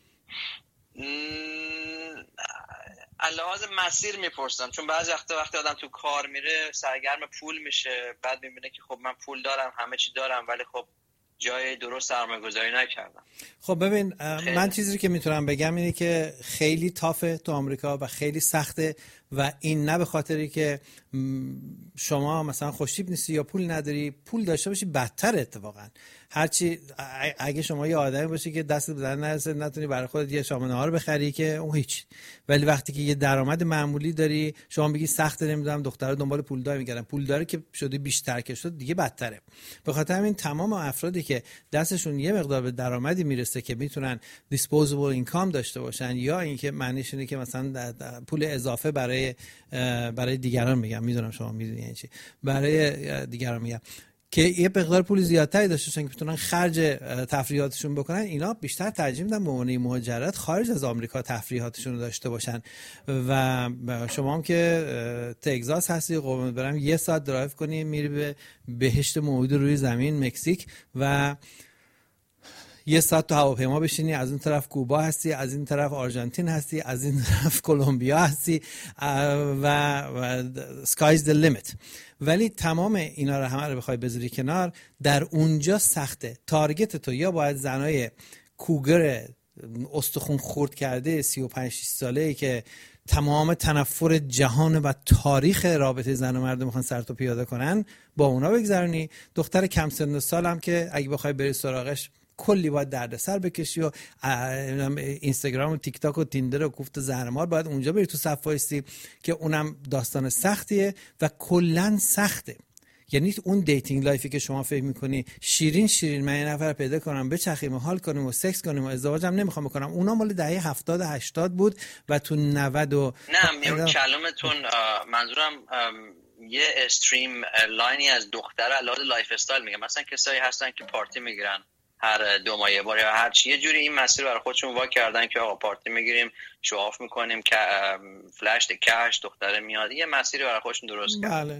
Speaker 1: لحاظ مسیر میپرسم، چون بعضی وقتا وقتی آدم تو کار میره سرگرم پول میشه، بعد میبینه که خب من پول دارم همه چی دارم ولی خب جای درست سرمایه گذاری نکردم.
Speaker 2: خب ببین من چیزی که میتونم بگم اینه که خیلی تافه تو آمریکا و خیلی سخته و این نه به خاطری که شما مثلا خوشتیپ نیستی یا پول نداری، پول داشته باشی بدتر اتفاقا. هرچی اگه شما یه آدمی باشی که دست به در نرسه نتونی برای خودت یه شام نهار بخری که اون هیچ، ولی وقتی که یه درآمد معمولی داری شما میگی سخته، نمیدونم دخترها دنبال پول دار میگردن، پول داره که شده بیشتر که شد دیگه بدتره. به خاطر همین تمام افرادی که دستشون یه مقدار به درآمدی میرسه که میتونن دیسپوزبل اینکام داشته باشن یا اینکه معنیش اینه که مثلا پول اضافه برای برای دیگران میگم، میدونم شما میدونی یعنی چی، برای دیگران میگم که یه مقدار پول زیادتری داشته باشن که بتونن خرج تفریحاتشون بکنن، اینا بیشتر ترجیح میدن به عنوان مهاجرت خارج از آمریکا تفریحاتشون رو داشته باشن. و شما هم که تگزاس هستی قربونت برم یه ساعت درایو کنی میری به بهشت موعود روی زمین مکزیک و یه ساعت تو هواپیما بشینی، از اون طرف کوبا هستی، از این طرف آرژانتین هستی، از این طرف کلمبیا هستی و sky's the limit. ولی تمام اینا رو همه رو بخوای بذاری کنار، در اونجا سخته. تارگت تو یا باید زنای کوگر استخون خورد کرده سی و پنج ساله‌ای که تمام تنفر جهان و تاریخ رابطه زن و مرد میخوان سر تو پیاده کنن با اونا بگذرونی. دختر کم سن و سال هم که اگه بخوای بری سراغش کلی باید دردسر بکشی و اینستاگرام و تیک تاک و تیندر و کوفت زهرمار باید اونجا بری تو صف وایسی که اونم داستان سختیه و کلن سخته. یعنی اون دیتینگ لایفی که شما فکر میکنی شیرین شیرین من یه نفر پیدا کنم بچخیم و حال کنیم و سکس کنیم و ازدواجم نمیخوام بکنم، اونا مال دهه هفتاد هشتاد بود و تو نود و
Speaker 1: نه میون کلمتون منظورم یه استریم لاینی از دختر علاوه لایف استایل میگم، مثلا کسایی هستن که پارتی میگیرن هر دو ماه یه بار یا هر چی، یه جوری این مسیر برای خودشون وا کردن که آقا پارتی میگیریم شواف میکنیم که فلش کش دختره میاد، یه مسیری برای خودشون درست کردن.
Speaker 2: بله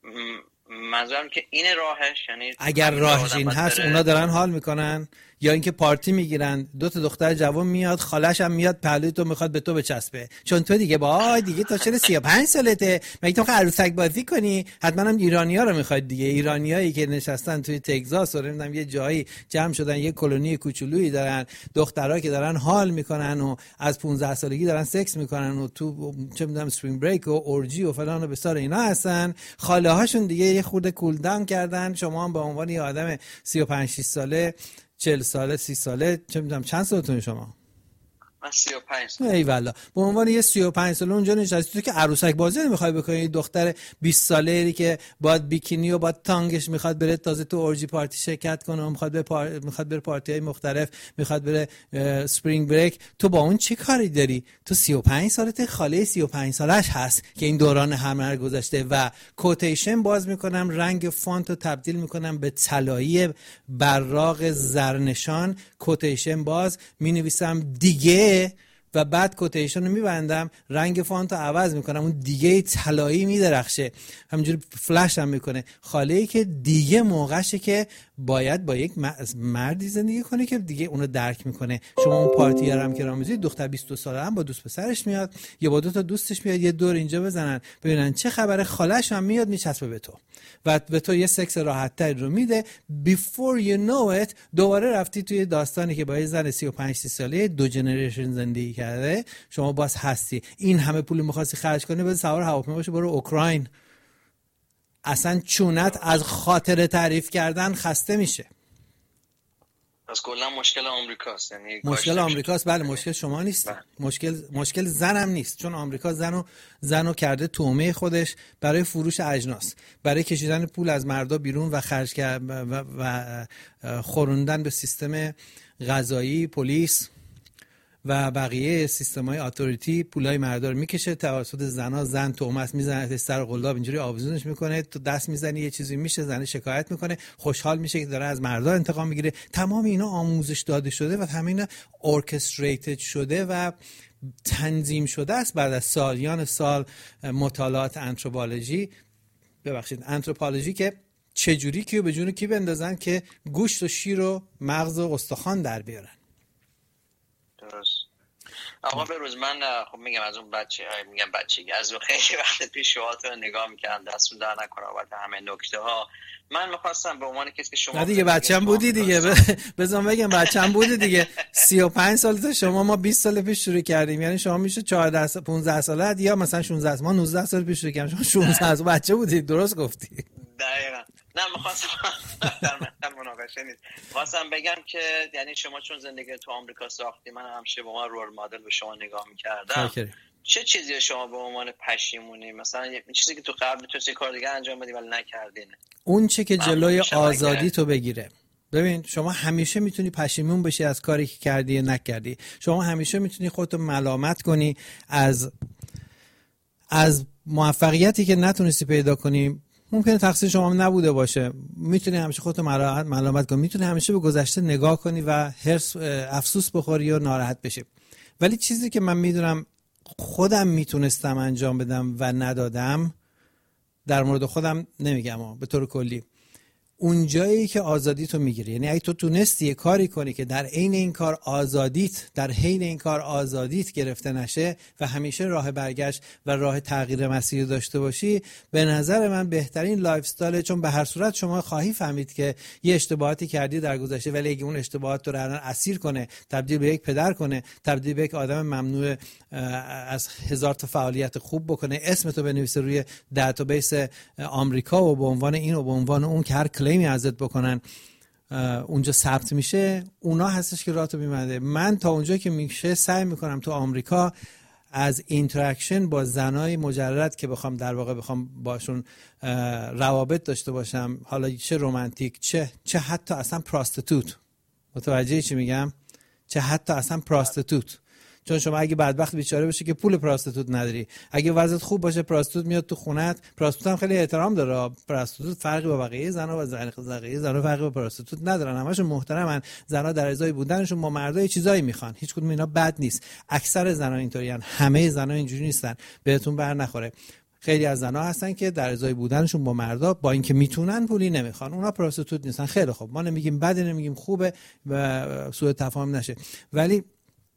Speaker 1: منظورم که این راهش، یعنی
Speaker 2: اگر راهش این هست اونا دارن حال میکنن یا اینکه پارتی میگیرن دو تا دختر جوان میاد خالش هم میاد پهلوی تو میخواد به تو بچسبه چون تو دیگه با دیگه تا چه سی و پنج سالته مگه تو عروسک بازی کنی، حتما هم ایرانی‌ها رو میخواد دیگه، ایرانیایی که نشستن توی تگزاس و نمیدونم یه جایی جمع شدن یه کلونی کوچولویی دارن، دخترها که دارن حال میکنن و از پانزده سالگی دارن سکس میکنن و تو چه میدونم اسپرینگ بریک و اورجی و فلان و بسار اینا هستن، خاله هاشون دیگه یه خورده کول داون کردن، شما هم به عنوان یه آدم سی و پنج شش ساله چهل ساله سی ساله چه میدونم چند سالتون شما؟
Speaker 1: من سی و پنج ساله.
Speaker 2: ای والله به عنوان یه سی و پنج ساله اونجا نشستی تو که عروسک بازی نمیخوای بکنی، دختر بیست ساله‌ای که باید بیکینی و باید تانگش میخواد بره تازه تو اورجی پارتی شرکت کنه و میخواد بره پار... میخواد بره پارتی‌های مختلف، میخواد بره اسپرینگ بریک، تو با اون چه کاری داری؟ تو سی و پنج سالته، خاله سی و پنج سالش هست که این دوران همه گذشته و کوتیشن باز میکنم رنگ فونت رو تبدیل میکنم به طلایی براق زرنشان، کوتیشن باز مینویسم دیگه و بعد کوتیشن رو میبندم، رنگ فانت رو عوض میکنم، اون دیگه طلایی میدرخشه، همینجوری فلش هم میکنه. خاله که دیگه موقعشه که باید با یک مردی زندگی کنه که دیگه اونو درک میکنه. شما اون پارتی هم که راه میذارید، دختر بیست و دو ساله هم با دوست پسرش میاد یا با دو تا دوستش میاد، یه دور اینجا بزنن ببینن چه خبره، خالش هم میاد میچسبه به تو و به تو یه سکس راحت تر رو میده. before you know it دوباره رفتی توی داستانی که با یه زن سی و پنج ساله دو جنریشن زندگی کرده، شما باز هستی. این همه پول می‌خواستی خرج کنی، بذار سوار هواپیما باشی برو اوکراین. اصلا چونت از خاطر تعریف کردن خسته میشه.
Speaker 1: پس کلا مشکل آمریکاست، یعنی
Speaker 2: مشکل آمریکاست. بله، مشکل شما نیست. بله. مشکل مشکل زنم نیست، چون آمریکا زنو زنو کرده تومه خودش برای فروش اجناس، برای کشیدن پول از مردا بیرون و خرج کردن و, و خوروندن به سیستم قضایی، پلیس و بقیه سیستم‌های اتوریتی. پولای مردا رو میکشه توسط زنا. زن تهمت میزنه، سر قلاب اینجوری آویزونش میکنه، تو دست میزنی یه چیزی میشه، زن شکایت میکنه، خوشحال میشه که داره از مردا انتقام میگیره. تمام اینا آموزش داده شده و همین اینا ارکستریتد شده و تنظیم شده است بعد از سالیان سال مطالعات آنتروپولوژی ببخشید آنتروپولوژی که چجوری کیو به جون کی بندازن که گوشت و شیر و مغز و استخوان در بیارن.
Speaker 1: درست. آقا بروز من خب میگم از اون بچه میگم بچگی از اون خیلی وقت پیش شوهات رو نگاه میکردم، دستون در نکنه بابت همه نکته ها. من میخواستم به عنوان کسی که شما
Speaker 2: نه دیگه بچه‌م بودی دیگه بذار بگم بچه‌م بودی دیگه سی و پنج سالته، شما ما بیست سال پیش شروع کردیم، یعنی شما میشه چهارده پانزده سالت یا مثلا شانزده ما نوزده سال پیش شروع کردیم، شما شانزده سال بچه بودی. درست گفتی.
Speaker 1: دقیقاً. نه میخواستم در مطلب مناقشه نیست، میخواستم بگم که یعنی شما چون زندگی تو آمریکا ساختی، من همیشه به عنوان رول مدل به شما نگاه میکردم. چه چیزی شما به عنوان پشیمونی، مثلا یه چیزی که تو قبل تو کار دیگه انجام بدی ولی نکردین،
Speaker 2: اون چه که جلوی آزادی تو بگیره؟ ببین شما همیشه میتونی پشیمون بشی از کاری که کردی یا نکردی. شما همیشه میتونی خودتو ملامت کنی از از موفقیتی که نتونستی پیدا کنی. ممکنه تقصیر شما نبوده باشه، میتونی همیشه خودتو ملامت کنی، میتونی همیشه به گذشته نگاه کنی و هرس افسوس بخوری و ناراحت بشی. ولی چیزی که من میدونم خودم میتونستم انجام بدم و ندادم، در مورد خودم نمیگم اما به طور کلی، اون جایی که آزادی تو میگیری، یعنی اگه تو تونستی یه کاری کنی که در عین این کار آزادیت در حین این کار آزادیت گرفته نشه و همیشه راه برگشت و راه تغییر مسیر داشته باشی، به نظر من بهترین لایف استایل. چون به هر صورت شما خواهی فهمید که یه اشتباهاتی کردی در گذشته، ولی اگه اون اشتباهات تو رو الان اسیر کنه، تبدیل به یک پدر کنه، تبدیل به یک آدم ممنوع از هزار تا فعالیت خوب بکنه، اسمتو بنویسه روی دیتابیس آمریکا و به عنوان این و به عنوان اون که هر کلیمی ازت بکنن اونجا ثبت میشه، اونا هستش که راهتو میبنده. من تا اونجا که میشه سعی میکنم تو آمریکا از اینتراکشن با زنای مجرد که بخوام در واقع بخوام باشون روابط داشته باشم، حالا چه رمانتیک چه چه حتی اصلا پراستیتوت، متوجه چی میگم؟ چه حتی اصلا پراستیتوت. چون شما اگه بدبخت بیچاره بشی که پول پراستیتوت نداری، اگه وضعیت خوب باشه پراستیتوت میاد تو خونت. پراستیتوت هم خیلی احترام داره، پراستیتوت فرقی با بقیه زنا و بقیه زنا فرقی با پراستیتوت ندارن، همشون محترمن. زنا در ازای بودنشون با مردا چیزایی میخوان، هیچ کدوم اینا بد نیست. اکثر زنا اینطوریان، همه زنا اینجوری نیستن، بهتون بر نخوره. خیلی از زنا هستن که در ازای بودنشون با مردا با اینکه میتونن پولی نمیخوان، اونا پراستیتوت نیستن. خیلی خوب، ما نمیگیم بده نمیگیم خوبه و سوء تفاهم نشه، ولی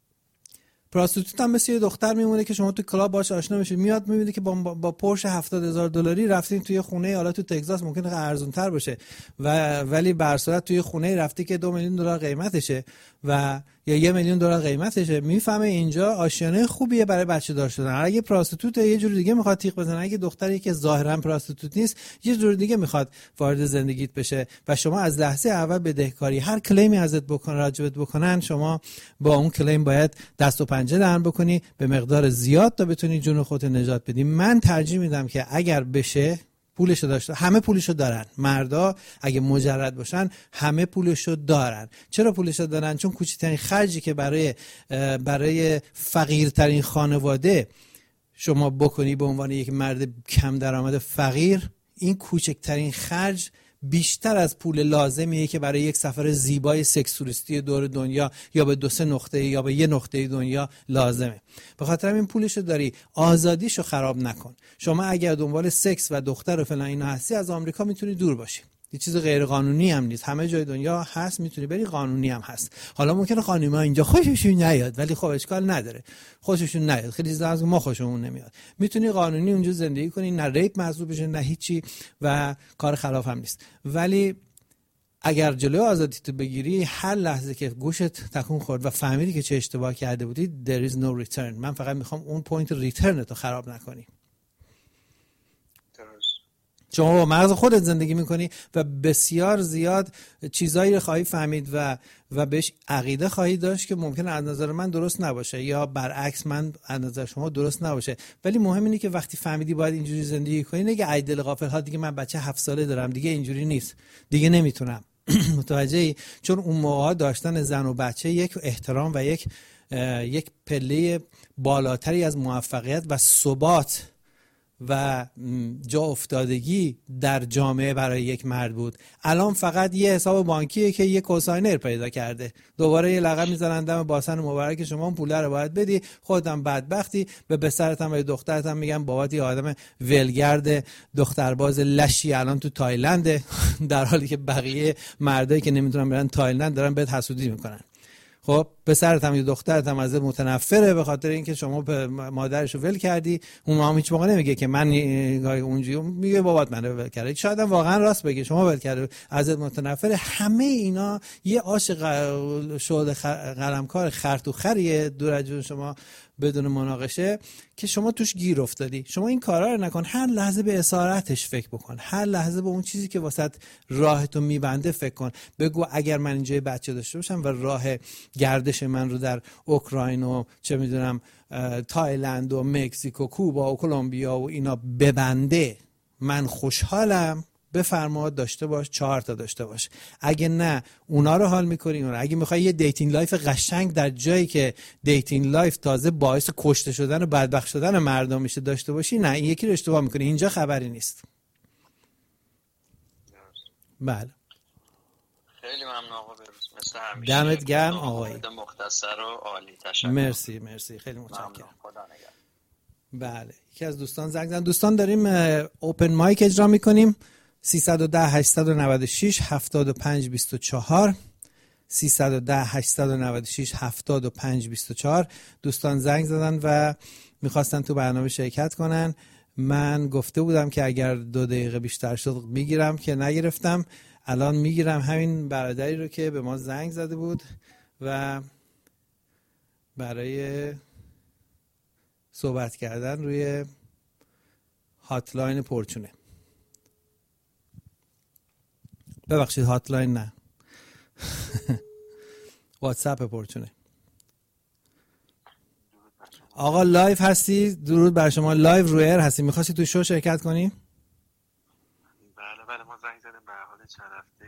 Speaker 2: پراستیتوت هم مثل یه دختر میمونه که شما تو کلاب باهاش آشنا میشید، میاد میبینید که با با پورش هفتاد هزار دلاری رفتین توی خونه، حالا تو تگزاس ممکنه ارزون تر باشه و ولی به هر صورت توی خونه رفتی که دو میلیون دلار قیمتشه و یا یه میلیون دلار قیمتشه، میفهمه اینجا آشیانه خوبیه برای بچه دار شدن. اگه پراستیتوت یه جور دیگه میخواد تیغ بزنه، اگه دختری که ظاهرا پراستیتوت نیست یه جور دیگه میخواد وارد زندگیت بشه و شما از لحظه اول بدهکاری، هر کلیمی ازت بکنن راجبت بکنن، شما با اون کلیم باید دست و پنجه نرم بکنی به مقدار زیاد تا بتونی جون خودت نجات بدی. من ترجیح میدم که اگر بشه پولشو داشته، همه پولشو دارن، مردا اگه مجرد باشن همه پولشو دارن. چرا پولشو دارن؟ چون کوچکترین خرجی که برای برای فقیرترین خانواده شما بکنی به عنوان یک مرد کم درآمد فقیر، این کوچکترین خرج بیشتر از پول لازمیه که برای یک سفر زیبای سکس توریستی دور دنیا یا به دو سه نقطه یا به یه نقطه دنیا لازمه. به خاطر این پولشو داری، آزادیشو خراب نکن. شما اگر دنبال سکس و دختر و فلان اینا هستی، از آمریکا میتونی دور باشی. یه چیز غیر قانونی هم نیست، همه جای دنیا هست، میتونی بری، قانونی هم هست. حالا ممکنه خانم‌ها اینجا خوششون نیاد، ولی خب اشکال نداره، خوششون نیاد، خیلی چیزا از ما خوشمون نمیاد. میتونی قانونی اونجا زندگی کنی، نه ریپ محسوب بشه نه هیچی و کار خلاف هم نیست. ولی اگر جلوی آزادی تو بگیری، هر لحظه که گوشت تکون خورد و فهمیدی که چه اشتباه کرده بودی، there is no return. من فقط میخوام اون پوینت ریترن تو خراب نکنی. شما با مغز خودت زندگی میکنی و بسیار زیاد چیزایی رو خواهی فهمید و و بهش عقیده خواهی داشت که ممکنه از نظر من درست نباشه یا برعکس من از نظر شما درست نباشه. ولی مهم اینه که وقتی فهمیدی باید اینجوری زندگی کنی، نگه ای دل غافل ها دیگه من بچه هفت ساله دارم، دیگه اینجوری نیست، دیگه نمیتونم. متوجهی؟ چون اون موقع داشتن زن و بچه یک احترام و یک یک پله بالاتری از موفقیت و ثبات و جا افتادگی در جامعه برای یک مرد بود. الان فقط یه حساب بانکیه که یه کوساینر پیدا کرده، دوباره یه لقب میزنن دم باسن مبارک شما اون پول رو باید بدی، خودت بدبختی، به پسرت هم و دخترت هم میگن بابات یه آدم ولگرد دخترباز لشی الان تو تایلند، در حالی که بقیه مردایی که نمیتونن برن تایلند دارن بهت حسودی میکنن. خب پسرت هم یا دخترت هم ازت متنفره به خاطر اینکه شما مادرش رو ول کردی. اون هم هیچ موقع نمیگه که من اونجوری، میگه بابات منو ول کرده. شاید هم واقعا راست بگه، شما ول کرده، ازت متنفره. همه اینا یه آش شهود قلمکار خرط و خریه دور از جون شما بدون مناقشه که شما توش گیر افتادی. شما این کارا رو نکن، هر لحظه به اسارتش فکر بکن، هر لحظه به اون چیزی که واسط راهتو میبنده فکر کن. بگو اگر من اینجا بچه داشته باشم و راه گردش من رو در اوکراین و چه میدونم تایلند و مکزیک و کوبا و کلمبیا و اینا ببنده، من خوشحالم، بفرما داشته باش، چهار تا داشته باش. اگه نه اونا رو حال میکنی، اونا اگه میخوای یه دیتینگ لایف قشنگ در جایی که دیتینگ لایف تازه باعث کشته شدن و بدبخت شدن مردم میشه داشته باشی، نه این یکی رو اشتباه میکنی، اینجا خبری نیست. بله
Speaker 1: خیلی ممنون آقا بروز، مثل همیشه
Speaker 2: دمت گرم آقای
Speaker 1: مختصر و عالی، تشکر.
Speaker 2: مرسی مرسی خیلی متشکرم.
Speaker 1: خدا نگهدار.
Speaker 2: بله یکی از دوستان زنگ زدن. دوستان داریم اوپن مایک اجرا میکنیم. سیصد و ده هشتصد و نود و شش هفتاد و پنج بیست و چهار سیصد و ده هشتصد و نود و شش هفتاد و پنج بیست و چهار. دوستان زنگ زدن و میخواستن تو برنامه شرکت کنن. من گفته بودم که اگر دو دقیقه بیشتر شد میگیرم، که نگرفتم. الان میگیرم همین برادری رو که به ما زنگ زده بود و برای صحبت کردن روی هاتلاین پرچونه. ببخشید هاتلاین نه واتساپ پرچونه. آقا لایف هستی؟ درود بر شما، لایف روی ایر هستی، میخواستی تو شو شرکت کنی؟
Speaker 4: بله بله ما زنگ زدیم به حال چند هفته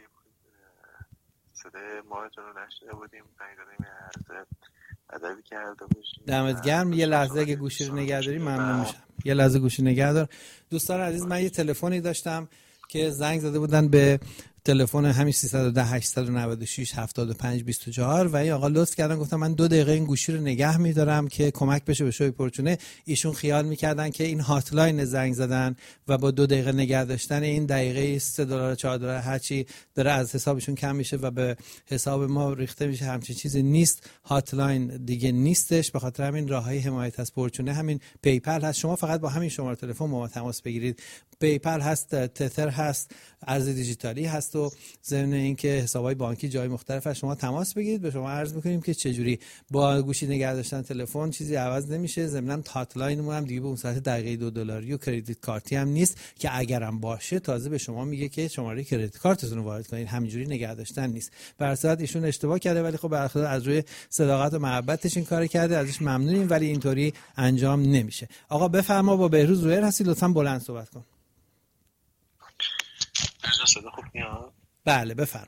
Speaker 4: صدای ماهتون رو نشنیده بودیم، زنگ زدیم یه عرض ادبی کرده باشیم.
Speaker 2: دمت گرم. یه لحظه اگه گوشی رو نگه داری ممنون میشم. یه لحظه گوشی نگه دار. دوستان عزیز، من یه تلفنی داشتم که زنگ زده بودن به تلفن همین سیصد و ده هشتصد و نود و شش هفتاد و پنج بیست و چهار و این آقا لطف کردن گفتم من دو دقیقه این گوشی رو نگه می‌دارم که کمک بشه به شوی پرچونه. ایشون خیال می‌کردن که این هاتلاین زنگ زدن و با دو دقیقه نگه داشتن این دقیقه سه دلار چهار دلار هرچی داره از حسابشون کم میشه و به حساب ما ریخته میشه. همچین چیزی نیست، هاتلاین دیگه نیستش. به خاطر همین راههای حمایت از پرچونه همین پیپل هست. شما فقط با همین شماره تلفن با ما تماس بگیرید. پیپل هست، تتر هست، ارز دیجیتالی هست و ضمن اینکه حساب‌های بانکی جای مختلف از شما تماس بگیرید. به شما عرض می‌کنیم که چجوری با گوشی نگه داشتن تلفن چیزی عوض نمیشه. ضمن هاتلاینمون هم دیگه به اون صورت دقیقه دو دلاری و کردیت کارتی هم نیست که اگرم باشه تازه به شما میگه که شماره کردیت کارتتون رو وارد کنید. همینجوری نگه داشتن نیست. به هر صورت ایشون اشتباه کرده، ولی خب برخلاف از روی صداقت و محبتش این کارو کرده، ازش ممنونیم، ولی اینطوری انجام نمیشه. آقا بفرما، با بهروز رویر هستی، لطفاً بلند صحبت کن.
Speaker 4: صدا خوب میاد؟
Speaker 2: بله بفرم.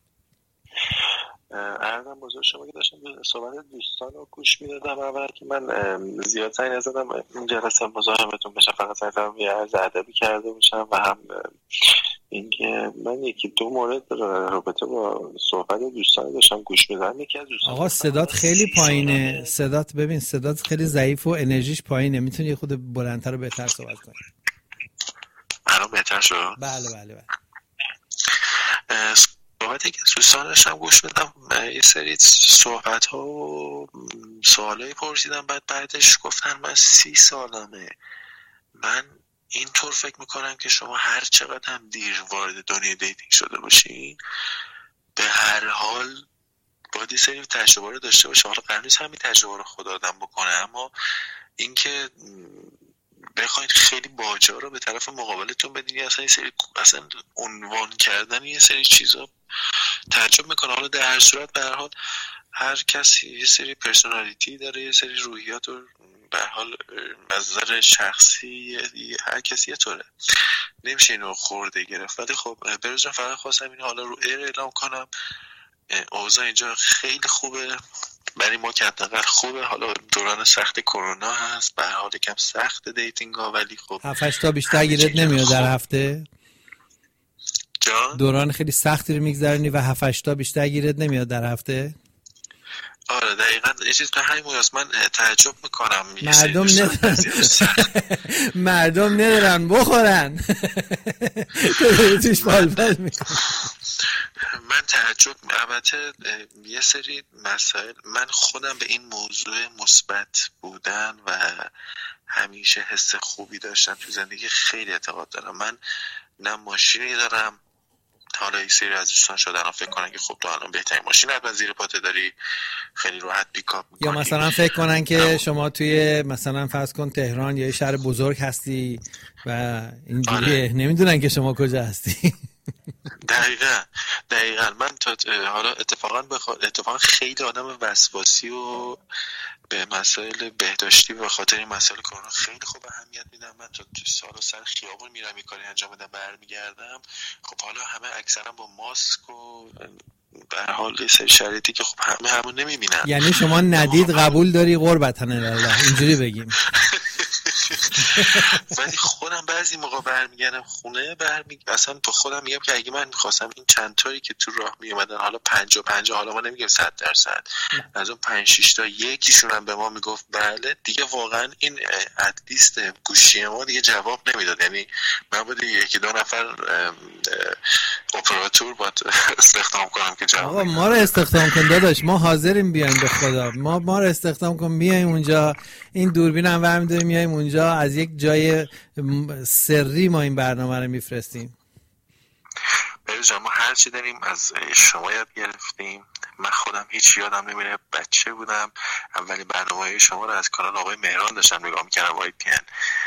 Speaker 4: عرضم بزرگ شما که داشتم صحبت دوستان رو گوش میدادم، اول که من زیاد سعی نزدم این جلسه مزاحمتون بشم، فقط سعی کردم یه عرض ادبی کرده باشم و هم اینکه من یکی دو مورد رابطه با صحبت دوستان داشتم گوش میدم. یکی از دوستان
Speaker 2: آقا صدات خیلی پایینه، صدات ببین صدات خیلی ضعیف و انرژیش پایینه، میتونی یه خود بلندتر و بهتر صحبت کنی؟
Speaker 4: الان بهتر شد؟
Speaker 2: بله بله بله.
Speaker 4: صحبتی که دوستان داشتم گوش میدم، یه سری صحبت ها و سوالایی پرسیدم، بعد بعدش گفتن من سی سالمه. من اینطور فکر میکنم که شما هر چقدر هم دیر وارد دنیای دیتینگ شده باشین، به هر حال باید یه سری تجربه رو داشته باشه. حالا قرار نیست همین تجربه رو خود آدم بکنه، اما اینکه بخواید خیلی باجا رو به طرف مقابلتون بدین، اصلا یه سری اصلا عنوان کردن یه سری چیزا تعجب میکنه. حالا در هر صورت به هر حال هر کسی یه سری پرسونالیتی داره، یه سری روحیات و به هر حال نظر شخصی هر کسی یه طوره، نمیشه اینو خورده گرفت. ولی خب بروز جان فقط خواستم اینو حالا رو ایر اعلام کنم. اوضاع اینجا خیلی خوبه برای ما که حداقل خوبه. حالا دوران سخت کرونا هست، به هر حال یکم سخت دیتینگ ها، ولی خب
Speaker 2: هفت هشت تا بیشتر گیرت نمیاد در هفته؟
Speaker 4: جان
Speaker 2: دوران خیلی سختی رو میگذرونی و هفت هشت تا بیشتر گیرت نمیاد در هفته؟
Speaker 4: آره دقیقاً یه چیز به همین مویاست. من تعجب میکنم
Speaker 2: مردم ندارن مردم ندارن بخورن توش بالبال میکنم.
Speaker 4: من تعجب البته یه سری مسائل، من خودم به این موضوع مثبت بودن و همیشه حس خوبی داشتم تو زندگی خیلی اعتقاد دارم. من نه ماشینی دارم، حالا یک سری از دوستان شدن فکر کنن که خب تو الان بهترین ماشین حتما زیر پاته داری، خیلی راحت پیکاپ میکنی،
Speaker 2: یا مثلا فکر کنن که شما توی مثلا فرض کن تهران یا شهر بزرگ هستی و اینجوریه. آره. نمیدونن که شما کجا هستی.
Speaker 4: دقیقا دقیقا من تا حالا اتفاقا بخوا... اتفاقا خیلی آدم وسواسی و به مسائل بهداشتی و خاطر این مسائل کرونا خیلی خوب اهمیت میدم. من تا سال و سر خیابون میرم این کاری انجام بدم برمیگردم، خب حالا همه اکثرا با ماسک و به هر حال یه سری شرایطی که خب همه همون نمیبینن.
Speaker 2: یعنی شما ندید قبول داری قربتن الله اینجوری بگیم.
Speaker 4: ولی خودم بعضی موقع برمیگردم خونه برمی اصلا با خودم میگم که اگه من میخواستم این چند تایی که تو راه میومدن، حالا پنجاه پنجاه، حالا ما نمیگم صد درصد، از اون پنج شش تا یکیشون هم به ما میگفت بله، دیگه واقعا این اتلیست گوشی ما دیگه جواب نمیداد. یعنی من باید یکی دو نفر اپراتور باید استخدام کنم که جواب.
Speaker 2: آقا ما رو استخدام کن داداش، ما حاضریم بیایم به خدا، ما ما رو استخدام کن بیایم اونجا، این دوربین هم برمی‌داریم میایم اونجا، از یک جای سری ما این برنامه رو میفرستیم.
Speaker 4: بله جان، ما هر چی داریم از شما یاد گرفتیم. من خودم هیچ یادم نمیره، بچه بودم اولی برنامه‌های شما رو از کانال آقای مهران داشتم نگاه می‌کردم، وای پی ان.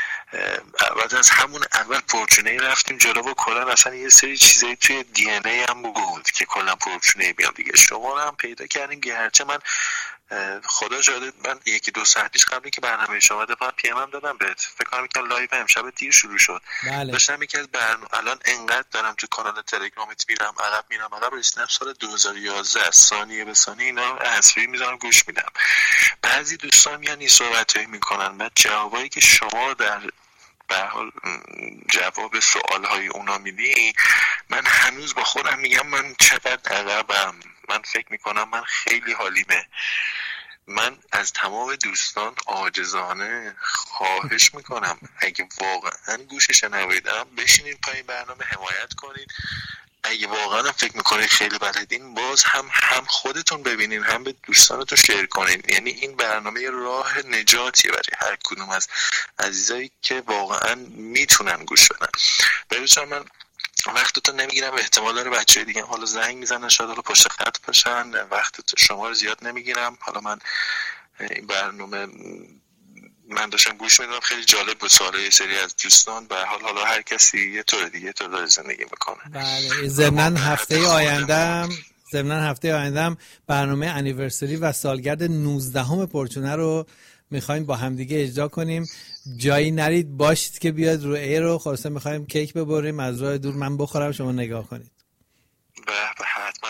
Speaker 4: بعد از همون اول پرچونه رفتیم جلو و کلا اصلا یه سری چیزایی توی دی ان ای هم بود که کلا پرچونه بیام دیگه. شما رو هم پیدا کردیم گرچه من خدا شاهد من یکی دو ساعت پیش قبلی که برنامه شما دفعه پی ام هم دادم بهت، فکر کنم که لایو امشب دیر شروع شد.
Speaker 2: بله.
Speaker 4: داشتم یکی از برنامه الان انقدر دارم تو کانال تلگرامت میرم عقب میرم عقب، رسیدم سال دو هزار و یازده ثانیه به ثانیه اینا حذفی میذارم گوش میدم. بعضی دوستان میان این صحبتایی میکنن، بعد جوابایی که شما در به حال جواب سوالهای اونا میدی، من هنوز با خودم میگم من چقدر عقبم. من فکر میکنم من خیلی حالیمه. من از تمام دوستان عاجزانه خواهش میکنم اگه واقعا گوشش نویدم بشینید پای برنامه حمایت کنید. اگه واقعا فکر میکنید خیلی بلدین، باز هم هم خودتون ببینین هم به دوستانتون شیر کنین. یعنی این برنامه راه نجاتیه برای هر کدوم از عزیزایی که واقعا میتونن گوش بدن. ببینید من وقتتون نمیگیرم، احتمال داره بچه‌های دیگه حالا زنگ میزنن شاید حالا پشت خط باشن، وقت شما رو زیاد نمیگیرم. حالا من این برنامه من داشتم گوش میدم، خیلی جالب بود سوالای یه سری از دوستان. به حال حالا هر کسی یه طور دیگه طور داره زندگی میکنه.
Speaker 2: بله، ضمن هفته آیندهم ضمن هفته آیندهم برنامه انیورسری و سالگرد نوزدهم پرچونه رو میخوایم با همدیگه اجرا کنیم. جایی نرید باشید که بیاد رو ایر رو خلاصه میخوایم کیک ببریم از راه دور، من بخورم شما نگاه کنید.
Speaker 4: به به حتما کن بلا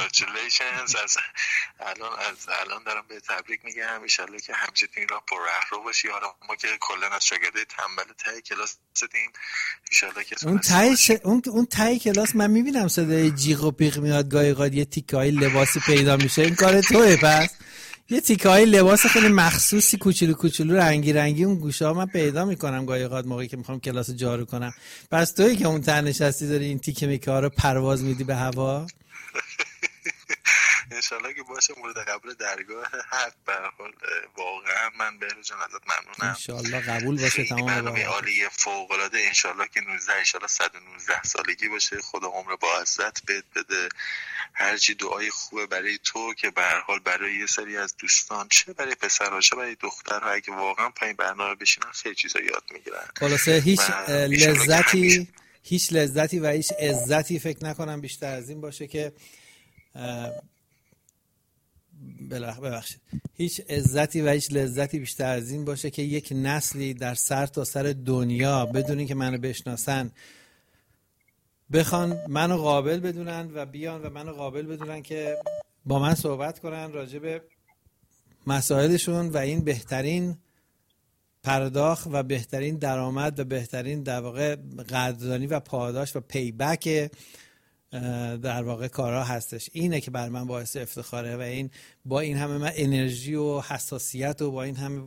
Speaker 4: کانگرچولیشنز. از الان از الان دارم به تبریک میگم. ان شاءالله که همچنین این راه پر رهرو باشی. حالا ما که کلا از شاگردای تنبل ته کلاس هستیم، ان شاءالله که
Speaker 2: اون ته ش... اون اون ته کلاس من میبینم صدای جیغ و پیغ میاد، گاهی اوقات یه تیکه‌های لباسی پیدا میشه. این کار توئه؟ پس یه تیکه‌های لباس خیلی مخصوصی کوچولو کوچولو رنگی رنگی اون گوشه‌ها من پیدا میکنم گاهی اوقات موقعی که میخوام کلاس جارو کنم. پس تویی که اون ته نشستی داری این تیکه میکه‌ها رو پرواز میدی به هوا؟
Speaker 4: انشالله که باشه مورد قبول درگاه حق. به هر حال واقعا من بهروز جان ازت ممنونم.
Speaker 2: انشالله قبول باشه تمام.
Speaker 4: برنامه عالی فوق العاده. انشالله که نوزده انشالله صد و نوزده سالگی باشه. خدا عمر با عزت بهت بده. هرچی دعای خوبه برای تو که به هر حال برای یه سری از دوستان، چه برای پسرها چه برای دخترها، اگه واقعا پای برنامه بشینن خیلی چیزا یاد میگیرن.
Speaker 2: خلاصه هیچ لذتی هیچ لذتی و هیچ عزتی فکر نکنم بیشتر از این باشه که ببخشید هیچ عزتی و هیچ لذتی بیشتر از این باشه که یک نسلی در سر تا سر دنیا بدون که منو بشناسن بخوان منو قابل بدونن و بیان و منو قابل بدونن که با من صحبت کنن راجع به مسائلشون و این بهترین پرداخت و بهترین درآمد و بهترین در واقع قدردانی و پاداش و پیبک در واقع کارها هستش. اینه که بر من باعث افتخاره و این با این همه من انرژی و حساسیت و با این همه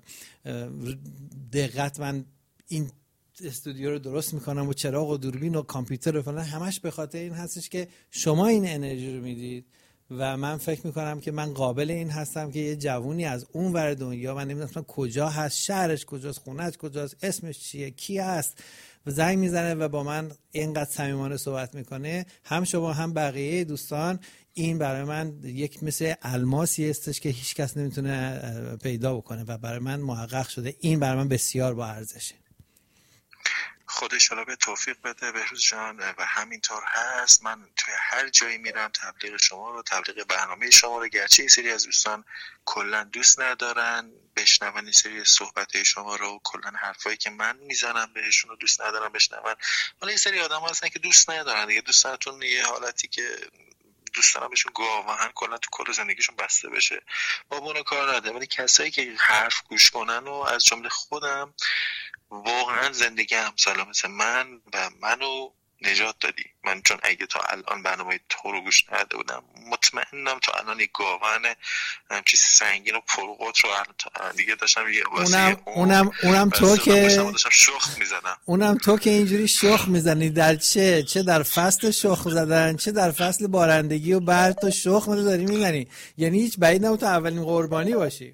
Speaker 2: دقت من این استودیو رو درست میکنم و چراغ و دوربین و کامپیوتر و فلان، همش به خاطر این هستش که شما این انرژی رو میدید و من فکر میکنم که من قابل این هستم که یه جوونی از اون ور دنیا، من نمیدونم کجا هست، شهرش کجاست، خونه‌اش کجاست، اسمش چیه، کی هست، و زنگ میزنه و با من اینقدر صمیمانه صحبت میکنه، هم شما هم بقیه دوستان، این برای من یک مثل الماسی هستش که هیچ کس نمیتونه پیدا بکنه و برای من محقق شده. این برای من بسیار با ارزشه.
Speaker 4: خدا انشالله به توفیق بده بهروز جان و همینطور هست. من توی هر جایی میرم تبلیغ شما رو، تبلیغ برنامه شما رو، گرچه این سری از دوستان کلا دوست ندارن بشنون این سری صحبت شما رو، کلا حرفایی که من میزنم بهشون رو دوست ندارن بشنون، ولی این سری آدم ها هستن که دوست ندارن دیگه. دوستانتون یه حالتی که دوست دارم بهشون گاهن کلا تو کل زندگیشون بسته بشه، با اون کار نداره. ولی کسایی که حرف گوش کنن و از جمله خودم واقعا زندگی همسالا مثل من و منو نجات دادی. من چون اگه تا الان برنامه تو رو گوش نداده بودم مطمئنم تا الان یک گاون همچی سنگین و پرقدر رو دیگه داشتم یه
Speaker 2: اونم اونم اونم تو که
Speaker 4: داشتم شخ میزنم.
Speaker 2: اونم تو که اینجوری شخ میزنی در چه چه در فصل شخ زدن چه در فصل بارندگی و برد تو شخ رو داری میزنی، یعنی هیچ بعید نبود تو اولین قربانی باشی.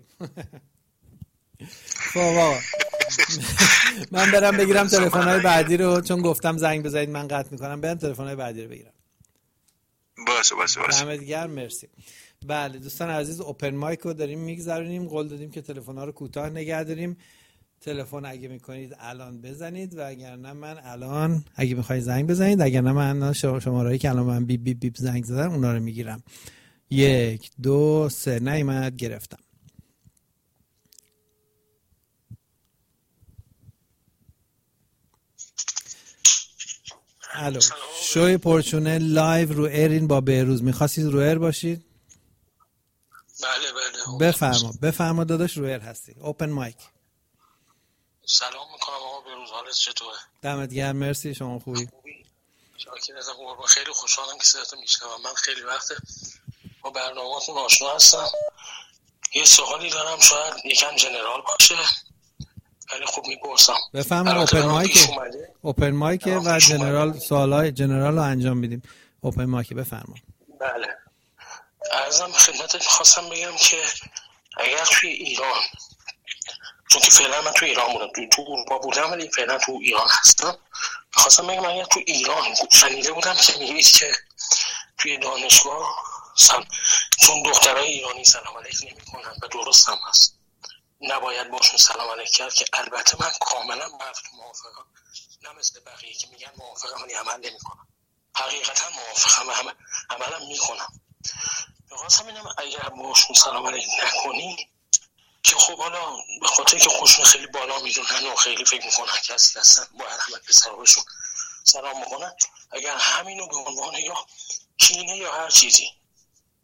Speaker 2: خب آقا من برم بگیرم تلفن‌های بعدی رو، چون گفتم زنگ بزنید من قطع میکنم، برم تلفن‌های بعدی رو بگیرم.
Speaker 4: باشه باشه باشه.
Speaker 2: دمت گرم، مرسی. بله دوستان عزیز، اوپن مایک رو داریم میگذرونیم، قول دادیم که تلفن‌ها رو کوتاه نگه داریم. تلفن اگه میکنید الان بزنید و اگر نه من الان اگه میخواید زنگ بزنید، اگر نه من شماره‌ای که الان من بیپ بیپ بیپ زنگ زدم اونا رو میگیرم. یک دو سه نیامد، گرفتم. الو، شوی پرچونه لایو رو ایرین با بهروز. میخواستید رو ایر باشید؟
Speaker 3: بله بله.
Speaker 2: بفرما بفرما داداش، رو ایر هستی. اوپن مایک.
Speaker 3: سلام میکنم آقا بهروز، حالت چطوره؟
Speaker 2: دمت گرم، مرسی. شما خوبی؟
Speaker 3: شاکرم قربان، خیلی خوشحالم که صداتو میشنوم. من خیلی وقت با برنامه‌تون آشنا هستم. یه سوالی دارم، شاید یکم جنرال باشه ولی خوب میپرسم.
Speaker 2: بفهمم. اوپن مایک اوپن مایک و جنرال سوالای جنرال رو انجام میدیم. اوپن مایک بفرما.
Speaker 3: بله عرضم خدمتت میخواستم بگم که اگر توی ایران، چون که فعلا من توی ایران بودم، تو, تو اروپا بودم ولی فعلا تو ایران هستم، میخواستم بگم اگر تو ایران شنیده بودم که میگید که توی دانشگاه سم... چون دخترای ایرانی سلام علیک نمی کنن و درست هم هست نباید باشون سلام علیک کرد، که البته من کاملا براتون موافقم، نه مثل بقیه که میگن موافقم ولی عمل نمی کنم. حقیقتا موافقم، عمل عملم میکنم. میخواستم بگم اگر باشون سلام علیک نکنی که خب حالا به خاطر که خودشون خیلی بالا میدونن و خیلی فکر میکنن که اصلا هستن باید همه پسرهاشون سلام میکنن، اگر همینو به عنوان یا کینه یا هر چیزی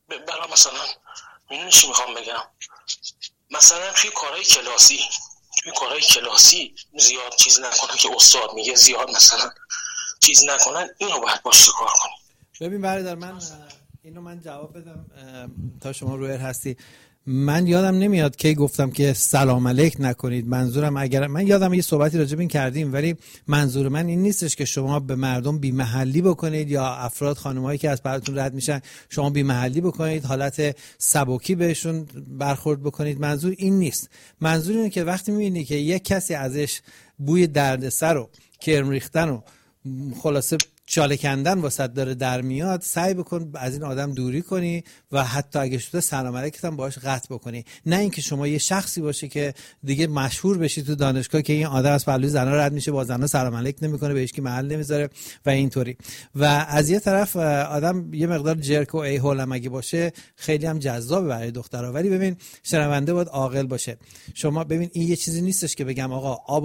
Speaker 5: برای مثلا میدونی چی میخوام بگم، مثلا توی کارهای کلاسی توی کارهای کلاسی زیاد چیز نکنن که استاد میگه، زیاد مثلا چیز نکنن، اینو باید باش کار کنیم.
Speaker 2: ببین برادر، من اینو من جواب بدم تا شما رویر هستی. من یادم نمیاد کی گفتم که سلام علیک نکنید. منظورم، اگر من یادم یه صحبتی راجع به این کردیم، ولی منظور من این نیستش که شما به مردم بی محلی بکنید یا افراد خانمایی که از براتون رد میشن شما بی محلی بکنید، حالت سبکی بهشون برخورد بکنید. منظور این نیست. منظور اینه که وقتی میبینی که یک کسی ازش بوی دردسر و کرم ریختن و خلاصه چاله کندن واسط داره در میاد، سعی بکن از این آدم دوری کنی و حتی اگه شده سلام علیکت هم باهاش قطع بکنی. نه اینکه شما یه شخصی باشی که دیگه مشهور بشی تو دانشگاه که این آدم از پهلوی زنا رد میشه، با زنا سلام علیک نمیکنه، بهش کی محل نمیذاره و اینطوری. و از یه طرف آدم یه مقدار جرک و ای هول هم اگه باشه خیلی هم جذابه برای دخترها. ولی ببین، شنونده باید عاقل باشه. شما ببین، این یه چیزی نیستش که بگم آقا آب